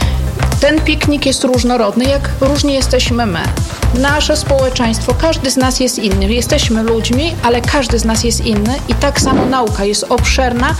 Ten piknik jest różnorodny, jak różni jesteśmy my. Nasze społeczeństwo, każdy z nas jest inny. Jesteśmy ludźmi, ale każdy z nas jest inny i tak samo nauka jest obszerna,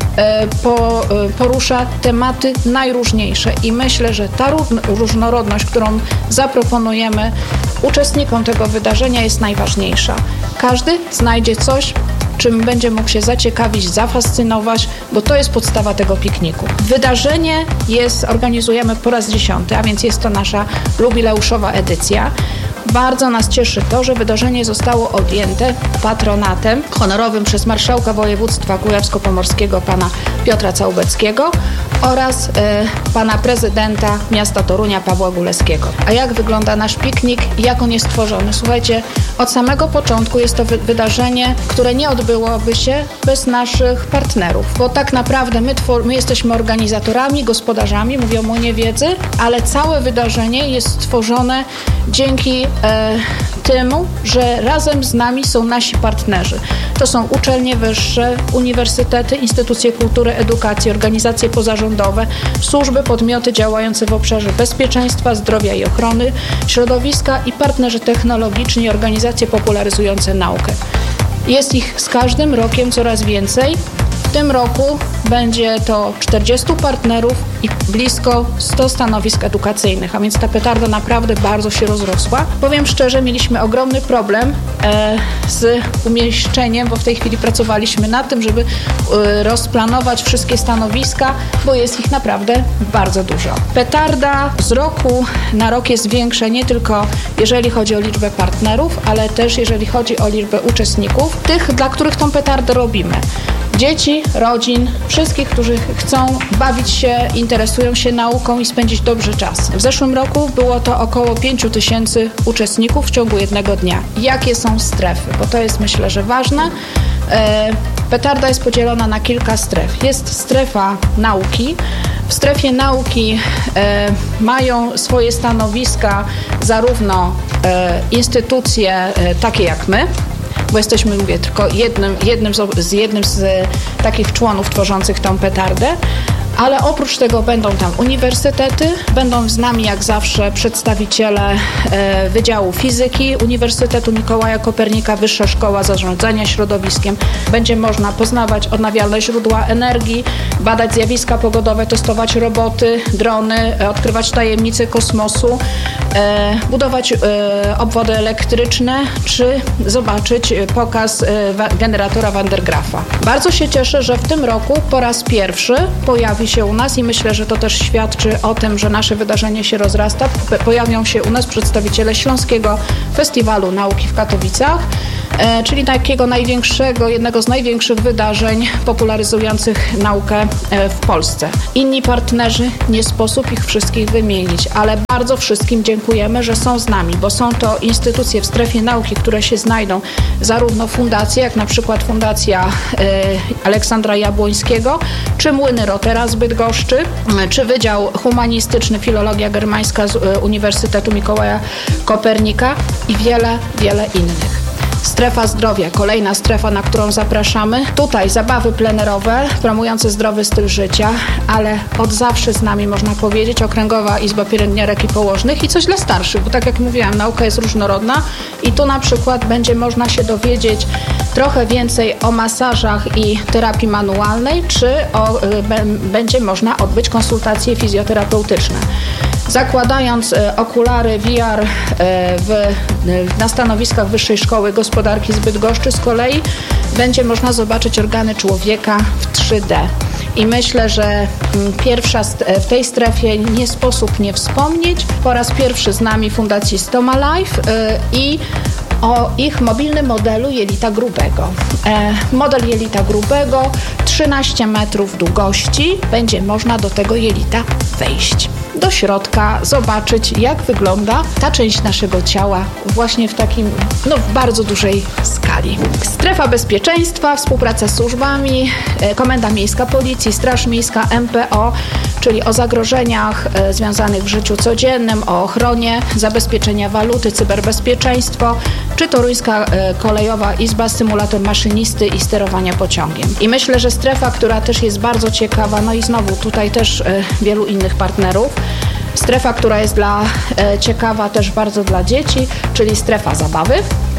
po, porusza tematy najróżniejsze i myślę, że ta różnorodność, którą zaproponujemy uczestnikom tego wydarzenia jest najważniejsza. Każdy znajdzie coś, czym będzie mógł się zaciekawić, zafascynować, bo to jest podstawa tego pikniku. Wydarzenie jest, organizujemy po raz dziesiąty, a więc jest to nasza jubileuszowa edycja. Bardzo nas cieszy to, że wydarzenie zostało objęte patronatem honorowym przez marszałka województwa kujawsko-pomorskiego pana Piotra Całubeckiego oraz e, pana prezydenta miasta Torunia Pawła Guleskiego. A jak wygląda nasz piknik i jak on jest tworzony? Słuchajcie, od samego początku jest to wy- wydarzenie, które nie odbyłoby się bez naszych partnerów, bo tak naprawdę my, twor- my jesteśmy organizatorami, gospodarzami, mówię o Młynie Wiedzy, ale całe wydarzenie jest stworzone dzięki e, temu, że razem z nami są nasi partnerzy. To są uczelnie wyższe, uniwersytety, instytucje kultury, edukacji, organizacje pozarządowe, służby, podmioty działające w obszarze bezpieczeństwa, zdrowia i ochrony, środowiska i partnerzy technologiczni i organizacje popularyzujące naukę. Jest ich z każdym rokiem coraz więcej. W tym roku będzie to czterdziestu partnerów i blisko stu stanowisk edukacyjnych, a więc ta petarda naprawdę bardzo się rozrosła. Powiem szczerze, mieliśmy ogromny problem e, z umieszczeniem, bo w tej chwili pracowaliśmy nad tym, żeby e, rozplanować wszystkie stanowiska, bo jest ich naprawdę bardzo dużo. Petarda z roku na rok jest większa nie tylko jeżeli chodzi o liczbę partnerów, ale też jeżeli chodzi o liczbę uczestników, tych, dla których tą petardę robimy. dzieci, rodzin, wszystkich, którzy chcą bawić się, interesują się nauką i spędzić dobrze czas. W zeszłym roku było to około pięć tysięcy uczestników w ciągu jednego dnia. Jakie są strefy? Bo to jest, myślę, że ważne. Petarda jest podzielona na kilka stref. Jest strefa nauki. W strefie nauki e, mają swoje stanowiska zarówno e, instytucje e, takie jak my, bo jesteśmy, mówię, tylko jednym, jednym, z, z jednym z takich członów tworzących tą petardę, ale oprócz tego będą tam uniwersytety, będą z nami jak zawsze przedstawiciele e, Wydziału Fizyki Uniwersytetu Mikołaja Kopernika, Wyższa Szkoła Zarządzania Środowiskiem. Będzie można poznawać odnawialne źródła energii, badać zjawiska pogodowe, testować roboty, drony, e, odkrywać tajemnice kosmosu, e, budować e, obwody elektryczne, czy zobaczyć pokaz e, generatora Van der Graafa. Bardzo się cieszę, że w tym roku po raz pierwszy pojawi się u nas i myślę, że to też świadczy o tym, że nasze wydarzenie się rozrasta. Pojawią się u nas przedstawiciele Śląskiego Festiwalu Nauki w Katowicach, e, czyli takiego największego, jednego z największych wydarzeń popularyzujących naukę e, w Polsce. Inni partnerzy, nie sposób ich wszystkich wymienić, ale bardzo wszystkim dziękujemy, że są z nami, bo są to instytucje w strefie nauki, które się znajdą, zarówno fundacje, jak na przykład Fundacja e, Aleksandra Jabłońskiego, czy Młyny Rotera z Bydgoszczy, czy Wydział Humanistyczny Filologia Germańska z Uniwersytetu Mikołaja Kopernika i wiele, wiele innych. Strefa zdrowia, kolejna strefa, na którą zapraszamy. Tutaj zabawy plenerowe, promujące zdrowy styl życia, ale od zawsze z nami, można powiedzieć, Okręgowa Izba Pielęgniarek i Położnych i coś dla starszych, bo tak jak mówiłam, nauka jest różnorodna i tu na przykład będzie można się dowiedzieć trochę więcej o masażach i terapii manualnej, czy o, y, b, będzie można odbyć konsultacje fizjoterapeutyczne. Zakładając e, okulary V R e, w, e, na stanowiskach Wyższej Szkoły Gospodarki z Bydgoszczy z kolei będzie można zobaczyć organy człowieka w trzy D. I myślę, że m, pierwsza st- w tej strefie nie sposób nie wspomnieć. Po raz pierwszy z nami Fundacji Stoma Life e, i o ich mobilnym modelu jelita grubego. E, model jelita grubego, trzynaście metrów długości, będzie można do tego jelita wejść do środka, zobaczyć, jak wygląda ta część naszego ciała właśnie w takim, no w bardzo dużej skali. Strefa bezpieczeństwa, współpraca z służbami, e, Komenda Miejska Policji, Straż Miejska, M P O, czyli o zagrożeniach e, związanych w życiu codziennym, o ochronie, zabezpieczenia waluty, cyberbezpieczeństwo, czy Toruńska e, Kolejowa Izba, symulator maszynisty i sterowania pociągiem. I myślę, że strefa, która też jest bardzo ciekawa, no i znowu tutaj też e, wielu innych partnerów, strefa, która jest dla, e, ciekawa też bardzo dla dzieci, czyli strefa zabawy.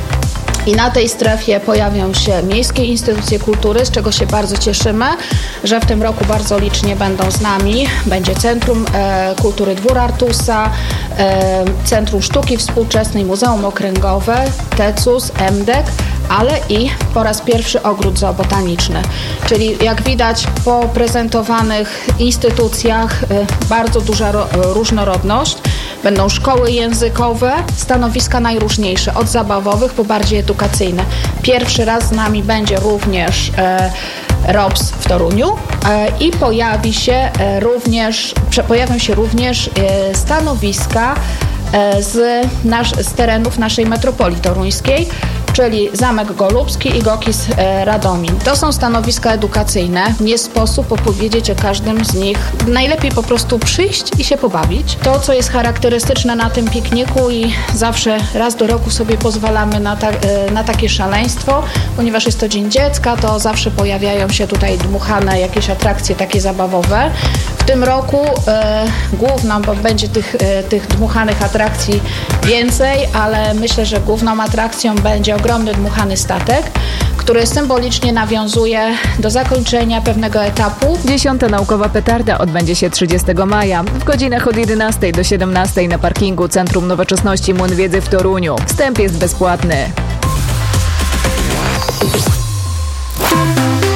I na tej strefie pojawią się miejskie instytucje kultury, z czego się bardzo cieszymy, że w tym roku bardzo licznie będą z nami. Będzie Centrum e, Kultury Dwór Artusa, e, Centrum Sztuki Współczesnej, Muzeum Okręgowe, TECUS, M D E K, ale i po raz pierwszy ogród zoobotaniczny. Czyli jak widać po prezentowanych instytucjach e, bardzo duża ro, różnorodność. Będą szkoły językowe, stanowiska najróżniejsze, od zabawowych po bardziej edukacyjne. Pierwszy raz z nami będzie również e, R O P S w Toruniu e, i pojawi się e, również, prze, pojawią się również e, stanowiska e, z, nasz, z terenów naszej metropolii toruńskiej, czyli Zamek Golubski i Gokis e, Radomin. To są stanowiska edukacyjne. Nie sposób opowiedzieć o każdym z nich. Najlepiej po prostu przyjść i się pobawić. To, co jest charakterystyczne na tym pikniku i zawsze raz do roku sobie pozwalamy na, ta, e, na takie szaleństwo, ponieważ jest to Dzień Dziecka, to zawsze pojawiają się tutaj dmuchane jakieś atrakcje takie zabawowe. W tym roku e, główną, bo będzie tych, e, tych dmuchanych atrakcji więcej, ale myślę, że główną atrakcją będzie ogromny dmuchany statek, który symbolicznie nawiązuje do zakończenia pewnego etapu. Dziesiąta naukowa petarda odbędzie się trzydziestego maja w godzinach od jedenastej do siedemnastej na parkingu Centrum Nowoczesności Młyn Wiedzy w Toruniu. Wstęp jest bezpłatny.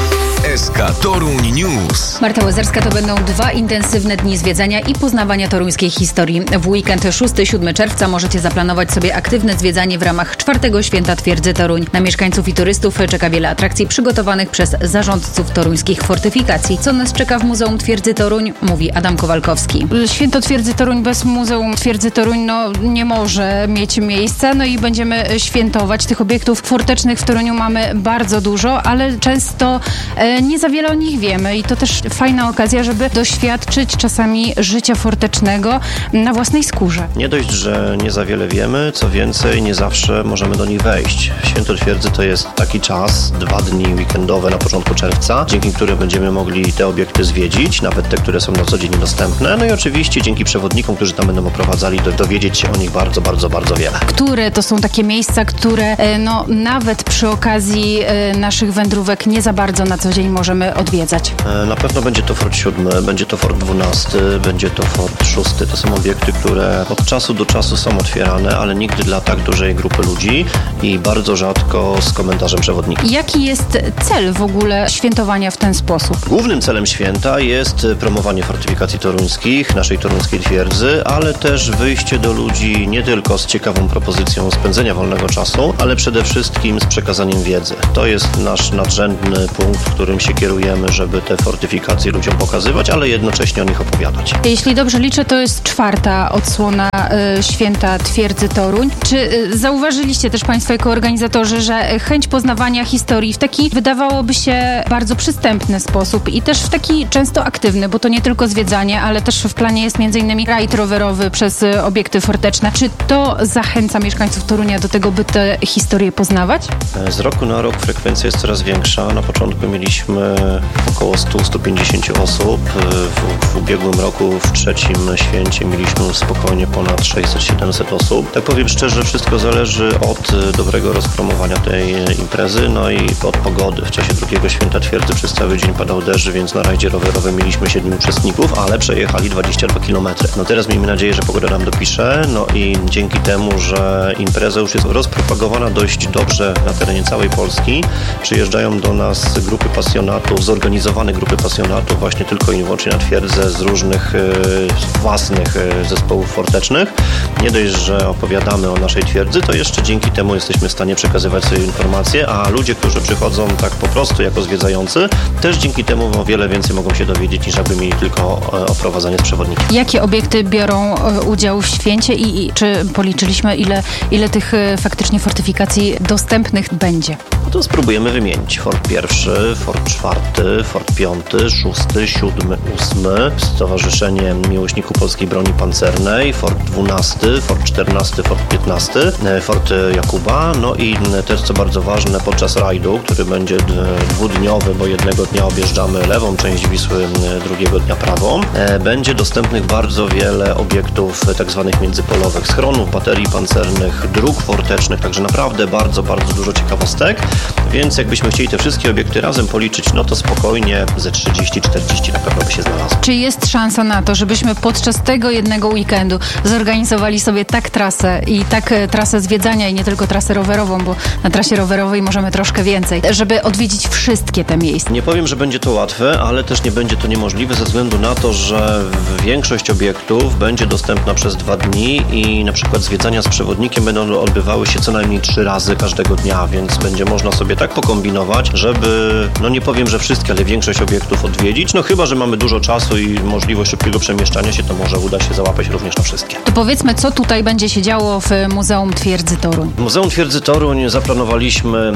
S K Toruń News. Marta Łazarska, to będą dwa intensywne dni zwiedzania i poznawania toruńskiej historii. W weekend szóstego siódmego czerwca możecie zaplanować sobie aktywne zwiedzanie w ramach czwartego święta Twierdzy Toruń. Na mieszkańców i turystów czeka wiele atrakcji przygotowanych przez zarządców toruńskich fortyfikacji. Co nas czeka w Muzeum Twierdzy Toruń, mówi Adam Kowalkowski. Święto Twierdzy Toruń bez Muzeum Twierdzy Toruń no, nie może mieć miejsca, no i będziemy świętować. Tych obiektów fortecznych w Toruniu mamy bardzo dużo, ale często e, nie za wiele o nich wiemy i to też fajna okazja, żeby doświadczyć czasami życia fortecznego na własnej skórze. Nie dość, że nie za wiele wiemy, co więcej, nie zawsze możemy do nich wejść. Święto Twierdzy to jest taki czas, dwa dni weekendowe na początku czerwca, dzięki którym będziemy mogli te obiekty zwiedzić, nawet te, które są na co dzień niedostępne. No i oczywiście dzięki przewodnikom, którzy tam będą oprowadzali, do, dowiedzieć się o nich bardzo, bardzo, bardzo wiele. Które to są takie miejsca, które no, nawet przy okazji naszych wędrówek nie za bardzo na co dzień możemy odwiedzać? Na pewno będzie to Fort siódmy, będzie to Fort dwunasty, będzie to Fort szósty. To są obiekty, które od czasu do czasu są otwierane, ale nigdy dla tak dużej grupy ludzi i bardzo rzadko z komentarzem przewodnika. Jaki jest cel w ogóle świętowania w ten sposób? Głównym celem święta jest promowanie fortyfikacji toruńskich, naszej toruńskiej twierdzy, ale też wyjście do ludzi nie tylko z ciekawą propozycją spędzenia wolnego czasu, ale przede wszystkim z przekazaniem wiedzy. To jest nasz nadrzędny punkt, w którym się kierujemy, żeby te fortyfikacje ludziom pokazywać, ale jednocześnie o nich opowiadać. Jeśli dobrze liczę, to jest czwarta odsłona y, święta Twierdzy Toruń. Czy y, zauważyliście też Państwo jako organizatorzy, że chęć poznawania historii w taki, wydawałoby się, bardzo przystępny sposób i też w taki często aktywny, bo to nie tylko zwiedzanie, ale też w planie jest m.in. rajd rowerowy przez y, obiekty forteczne. Czy to zachęca mieszkańców Torunia do tego, by te historie poznawać? Z roku na rok frekwencja jest coraz większa. Na początku mieliśmy około sto do stu pięćdziesięciu osób. W, w ubiegłym roku w trzecim święcie mieliśmy spokojnie ponad sześćset do siedemset osób. Tak powiem szczerze, wszystko zależy od dobrego rozpromowania tej imprezy, no i od pogody. W czasie drugiego święta Twierdzy przez cały dzień padał deszcz, więc na rajdzie rowerowym mieliśmy siedmiu uczestników, ale przejechali dwadzieścia dwa kilometry. No teraz miejmy nadzieję, że pogoda nam dopisze, no i dzięki temu, że impreza już jest rozpropagowana dość dobrze na terenie całej Polski, przyjeżdżają do nas grupy pasjonatów, zorganizowane grupy pasjonatów właśnie tylko i wyłącznie na twierdzę z różnych e, własnych e, zespołów fortecznych. Nie dość, że opowiadamy o naszej twierdzy, to jeszcze dzięki temu jesteśmy w stanie przekazywać sobie informacje, a ludzie, którzy przychodzą tak po prostu jako zwiedzający, też dzięki temu o wiele więcej mogą się dowiedzieć, niż jakby mieli tylko e, oprowadzanie z przewodnikiem. Jakie obiekty biorą e, udział w święcie i, i czy policzyliśmy, ile, ile tych e, faktycznie fortyfikacji dostępnych będzie? No to spróbujemy wymienić. Fort pierwszy, Fort czwarty, Fort piąty, szósty, siódmy, ósmy, Stowarzyszenie Miłośników Polskiej Broni Pancernej, Fort dwunasty, Fort czternasty, Fort piętnasty, Fort Jakuba, no i też co bardzo ważne, podczas rajdu, który będzie dwudniowy, bo jednego dnia objeżdżamy lewą część Wisły, drugiego dnia prawą, będzie dostępnych bardzo wiele obiektów tak zwanych międzypolowych, schronów, baterii pancernych, dróg fortecznych, także naprawdę bardzo, bardzo dużo ciekawostek, więc jakbyśmy chcieli te wszystkie obiekty razem policzyć, no to spokojnie ze trzydzieści czterdzieści na pewno by się znalazło. Czy jest szansa na to, żebyśmy podczas tego jednego weekendu zorganizowali sobie tak trasę i tak trasę zwiedzania i nie tylko trasę rowerową, bo na trasie rowerowej możemy troszkę więcej, żeby odwiedzić wszystkie te miejsca? Nie powiem, że będzie to łatwe, ale też nie będzie to niemożliwe ze względu na to, że większość obiektów będzie dostępna przez dwa dni i na przykład zwiedzania z przewodnikiem będą odbywały się co najmniej trzy razy każdego dnia, więc będzie można sobie tak pokombinować, żeby, no nie powiem, że wszystkie, ale większość obiektów odwiedzić, no chyba, że mamy dużo czasu i możliwość szybkiego przemieszczania się, to może uda się załapać również na wszystkie. To powiedzmy, co tutaj będzie się działo w Muzeum Twierdzy Toruń? W Muzeum Twierdzy Toruń zaplanowaliśmy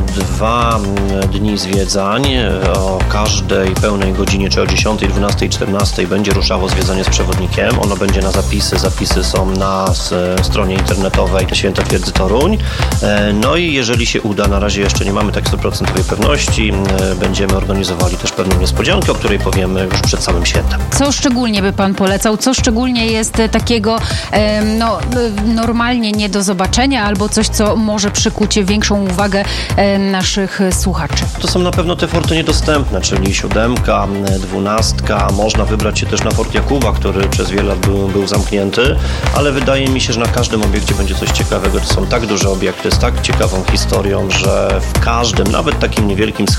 dwa dni zwiedzań. O każdej pełnej godzinie, czy o dziesiątej, dwunastej, czternastej będzie ruszało zwiedzanie z przewodnikiem. Ono będzie na zapisy. Zapisy są na stronie internetowej Święta Twierdzy Toruń. No i jeżeli się uda, na razie jeszcze nie mamy tak stuprocentowej pewności, będziemy organizowali też pewną niespodziankę, o której powiemy już przed samym świętem. Co szczególnie by Pan polecał? Co szczególnie jest takiego no, normalnie nie do zobaczenia albo coś, co może przykuć większą uwagę naszych słuchaczy? To są na pewno te forty niedostępne, czyli siódemka, dwunastka. Można wybrać się też na Fort Jakuba, który przez wiele lat był, był zamknięty, ale wydaje mi się, że na każdym obiekcie będzie coś ciekawego. To są tak duże obiekty z tak ciekawą historią, że w każdym, nawet takim niewielkim schronie można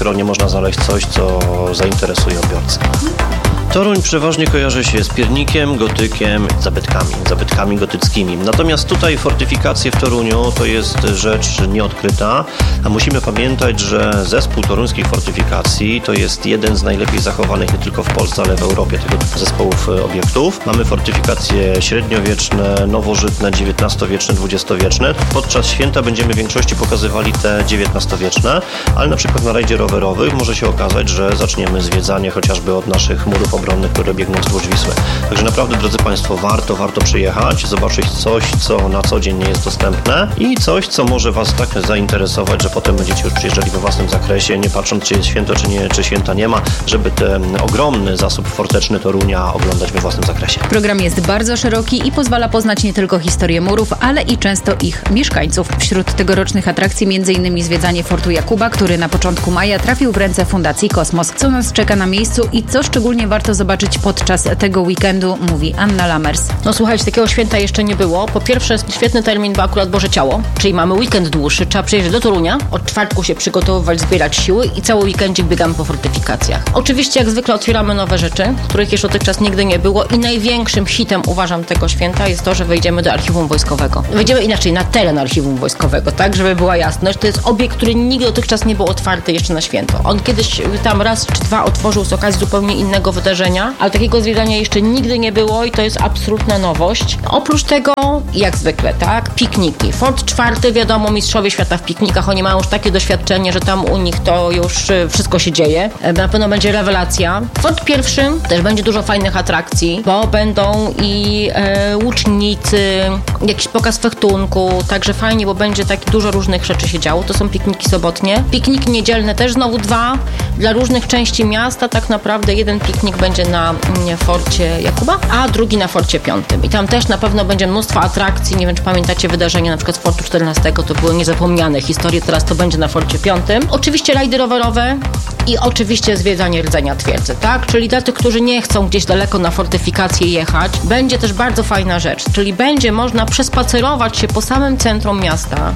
można znaleźć coś, co zainteresuje odbiorcę. Toruń przeważnie kojarzy się z piernikiem, gotykiem, zabytkami, zabytkami gotyckimi. Natomiast tutaj fortyfikacje w Toruniu to jest rzecz nieodkryta, a musimy pamiętać, że zespół toruńskich fortyfikacji to jest jeden z najlepiej zachowanych nie tylko w Polsce, ale w Europie tego typu zespołów obiektów. Mamy fortyfikacje średniowieczne, nowożytne, dziewiętnastowieczne, dwudziestowieczne. Podczas święta będziemy w większości pokazywali te dziewiętnastowieczne, ale na przykład na rajdzie rowerowych może się okazać, że zaczniemy zwiedzanie chociażby od naszych murów obronnych, które biegną wzdłuż Wisły. Także naprawdę, drodzy Państwo, warto, warto przyjechać, zobaczyć coś, co na co dzień nie jest dostępne i coś, co może Was tak zainteresować, że potem będziecie już przyjeżdżali we własnym zakresie, nie patrząc, czy jest święto, czy nie, czy święta nie ma, żeby ten ogromny zasób forteczny Torunia oglądać we własnym zakresie. Program jest bardzo szeroki i pozwala poznać nie tylko historię murów, ale i często ich mieszkańców. Wśród tegorocznych atrakcji między innymi zwiedzanie Fortu Jakuba, który na początku maja trafił w ręce Fundacji Kosmos. Co nas czeka na miejscu i co szczególnie warto zobaczyć podczas tego weekendu, mówi Anna Lamers. No słuchajcie, takiego święta jeszcze nie było. Po pierwsze, świetny termin, bo akurat Boże Ciało, czyli mamy weekend dłuższy, trzeba przyjeżdżać do Torunia, od czwartku się przygotowywać, zbierać siły i cały weekendzik biegamy po fortyfikacjach. Oczywiście jak zwykle otwieramy nowe rzeczy, których jeszcze dotychczas nigdy nie było i największym hitem, uważam, tego święta jest to, że wejdziemy do Archiwum Wojskowego. Wejdziemy inaczej, na teren Archiwum Wojskowego, tak, żeby była jasność. To jest obiekt, który nigdy dotychczas nie był otwarty jeszcze na święto. On kiedyś tam raz czy dwa otworzył z okazji zupełnie innego wydarzenia, ale takiego zwiedzania jeszcze nigdy nie było i to jest absolutna nowość. Oprócz tego, jak zwykle, tak, pikniki. Fort czwarty, wiadomo, mistrzowie świata w piknikach, oni mają już takie doświadczenie, że tam u nich to już wszystko się dzieje. Na pewno będzie rewelacja. Fort pierwszy też będzie dużo fajnych atrakcji, bo będą i e, łucznicy, jakiś pokaz fechtunku, także fajnie, bo będzie tak dużo różnych rzeczy się działo. To są pikniki sobotnie. Pikniki niedzielne też znowu dwa. Dla różnych części miasta tak naprawdę jeden piknik będzie na mm, Forcie Jakuba, a drugi na Forcie piątym. I tam też na pewno będzie mnóstwo atrakcji. Nie wiem, czy pamiętacie wydarzenia na przykład z Fortu czternastego, to były niezapomniane historie, teraz to będzie na Forcie piątym. Oczywiście rajdy rowerowe i oczywiście zwiedzanie rdzenia twierdzy, tak? Czyli dla tych, którzy nie chcą gdzieś daleko na fortyfikację jechać, będzie też bardzo fajna rzecz, czyli będzie można przespacerować się po samym centrum miasta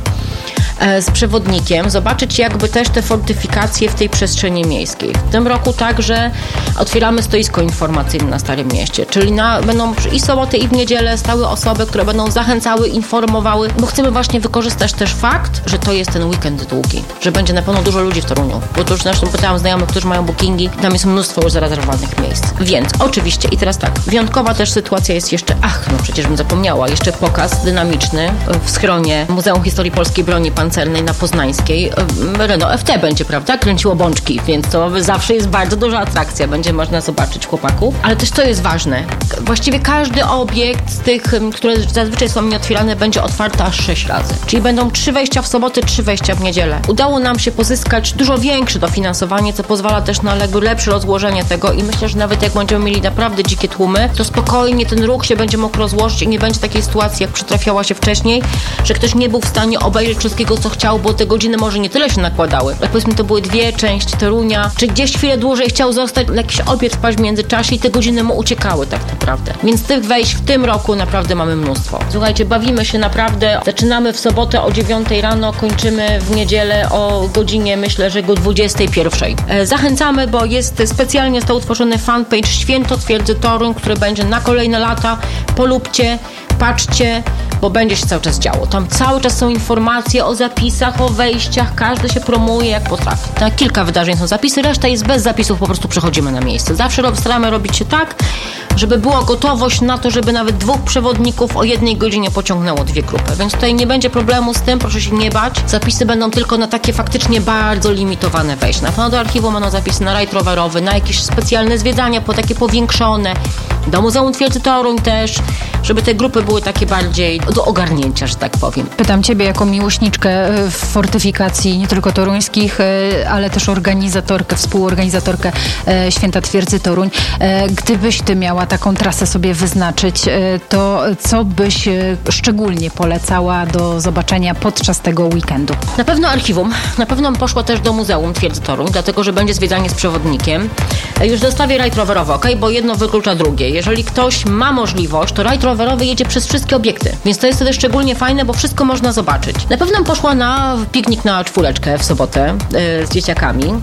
z przewodnikiem, zobaczyć jakby też te fortyfikacje w tej przestrzeni miejskiej. W tym roku także otwieramy stoisko informacyjne na Starym Mieście, czyli na, będą i w sobotę i w niedzielę stały osoby, które będą zachęcały, informowały, bo chcemy właśnie wykorzystać też fakt, że to jest ten weekend długi, że będzie na pewno dużo ludzi w Toruniu, bo to już zresztą pytałam znajomych, którzy mają bookingi, tam jest mnóstwo już zarezerwowanych miejsc. Więc oczywiście i teraz tak, wyjątkowa też sytuacja jest jeszcze, ach, no przecież bym zapomniała, jeszcze pokaz dynamiczny w schronie Muzeum Historii Polskiej Broni Pancernej na Poznańskiej. Renault F T będzie, prawda? Kręciło bączki, więc to zawsze jest bardzo duża atrakcja. Będzie można zobaczyć chłopaków. Ale też to jest ważne. Właściwie każdy obiekt z tych, które zazwyczaj są nieotwierane, będzie otwarty aż sześć razy. Czyli będą trzy wejścia w sobotę, trzy wejścia w niedzielę. Udało nam się pozyskać dużo większe dofinansowanie, co pozwala też na lepsze rozłożenie tego i myślę, że nawet jak będziemy mieli naprawdę dzikie tłumy, to spokojnie ten ruch się będzie mógł rozłożyć i nie będzie takiej sytuacji, jak przytrafiała się wcześniej, że ktoś nie był w stanie obejrzeć wszystkiego, co chciał, bo te godziny może nie tyle się nakładały. Jak powiedzmy, to były dwie części Torunia, czy gdzieś chwilę dłużej chciał zostać, jakiś obiad wpaść w międzyczasie i te godziny mu uciekały tak naprawdę. Więc tych wejść w tym roku naprawdę mamy mnóstwo. Słuchajcie, bawimy się naprawdę. Zaczynamy w sobotę o dziewiątej rano, kończymy w niedzielę o godzinie, myślę, że go dwudziestej pierwszej. Zachęcamy, bo jest specjalnie został utworzony fanpage Święto Twierdzy Toruń, który będzie na kolejne lata. Polubcie, patrzcie, bo będzie się cały czas działo. Tam cały czas są informacje o zapisach, o wejściach, każdy się promuje jak potrafi. Tak, kilka wydarzeń są zapisy, reszta jest bez zapisów, po prostu przechodzimy na miejsce. Zawsze staramy robić się tak, żeby była gotowość na to, żeby nawet dwóch przewodników o jednej godzinie pociągnęło dwie grupy. Więc tutaj nie będzie problemu z tym, proszę się nie bać. Zapisy będą tylko na takie faktycznie bardzo limitowane wejścia. Na pewno do archiwum będą zapisy na rajd rowerowy, na jakieś specjalne zwiedzania, po takie powiększone, do Muzeum Twierdzy Toruń też, żeby te grupy były takie bardziej do ogarnięcia, że tak powiem. Pytam Ciebie jako miłośniczkę fortyfikacji nie tylko toruńskich, ale też organizatorkę, współorganizatorkę Święta Twierdzy Toruń. Gdybyś Ty miała taką trasę sobie wyznaczyć, to co byś szczególnie polecała do zobaczenia podczas tego weekendu? Na pewno archiwum. Na pewno poszła też do Muzeum Twierdzy Toruń, dlatego, że będzie zwiedzanie z przewodnikiem. Już zostawię rajd rowerowy, ok? Bo jedno wyklucza drugie. Jeżeli ktoś ma możliwość, to rajd rowerowy jedzie przez wszystkie obiekty, więc to jest wtedy szczególnie fajne, bo wszystko można zobaczyć. Na pewno poszła na piknik na czwóreczkę w sobotę yy, z dzieciakami.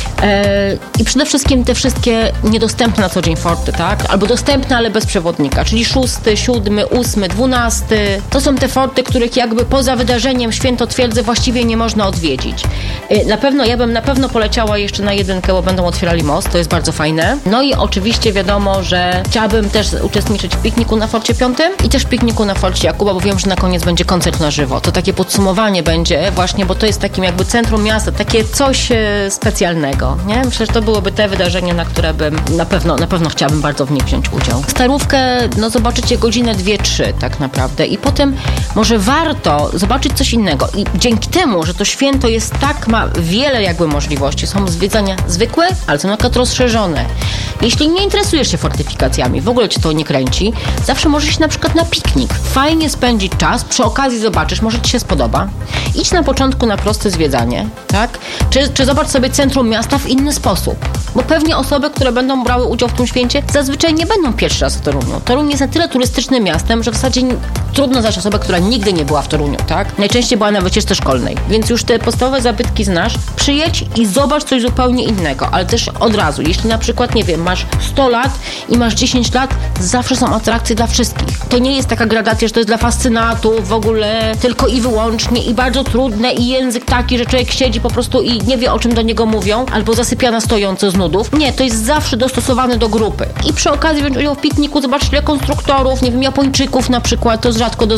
E, I przede wszystkim te wszystkie niedostępne na co dzień forty, tak? Albo dostępne, ale bez przewodnika, czyli szósty, siódmy, ósmy, dwunasty. To są te forty, których jakby poza wydarzeniem Święto Twierdzy właściwie nie można odwiedzić. E, na pewno, ja bym na pewno poleciała jeszcze na jedynkę, bo będą otwierali most, to jest bardzo fajne. No i oczywiście wiadomo, że chciałabym też uczestniczyć w pikniku na Forcie Piątym i też w pikniku na Forcie Jakuba, bo wiem, że na koniec będzie koncert na żywo. To takie podsumowanie będzie właśnie, bo to jest takim jakby centrum miasta, takie coś e, specjalnego, nie? Myślę, że to byłoby te wydarzenie, na które bym na pewno, na pewno chciałabym bardzo w niej wziąć udział. Starówkę, no zobaczycie godzinę, dwie, trzy tak naprawdę i potem może warto zobaczyć coś innego i dzięki temu, że to święto jest tak, ma wiele jakby możliwości, są zwiedzania zwykłe, ale są na przykład rozszerzone. Jeśli nie interesujesz się fortyfikacjami, w ogóle cię to nie kręci, zawsze możesz iść na przykład na piknik. Fajnie spędzić czas, przy okazji zobaczysz, może ci się spodoba. Idź na początku na proste zwiedzanie, tak? Czy, czy zobacz sobie centrum miasta w inny sposób. Bo pewnie osoby, które będą brały udział w tym święcie, zazwyczaj nie będą pierwszy raz w Toruniu. Toruń jest na tyle turystycznym miastem, że w zasadzie trudno znaleźć osobę, która nigdy nie była w Toruniu, tak? Najczęściej była na wycieczce szkolnej. Więc już te podstawowe zabytki znasz, przyjedź i zobacz coś zupełnie innego, ale też od razu. Jeśli na przykład, nie wiem, masz sto lat i masz dziesięć lat, zawsze są atrakcje dla wszystkich. To nie jest taka gradacja, że to jest dla fascynatów w ogóle tylko i wyłącznie i bardzo trudne i język taki, że człowiek siedzi po prostu i nie wie, o czym do niego mówią, albo zasypia na stojąco z nudów. Nie, to jest zawsze dostosowane do grupy. I przy okazji wziąć udział w pikniku, zobaczyć ile konstruktorów, nie wiem, Japończyków na przykład, to jest rzadko do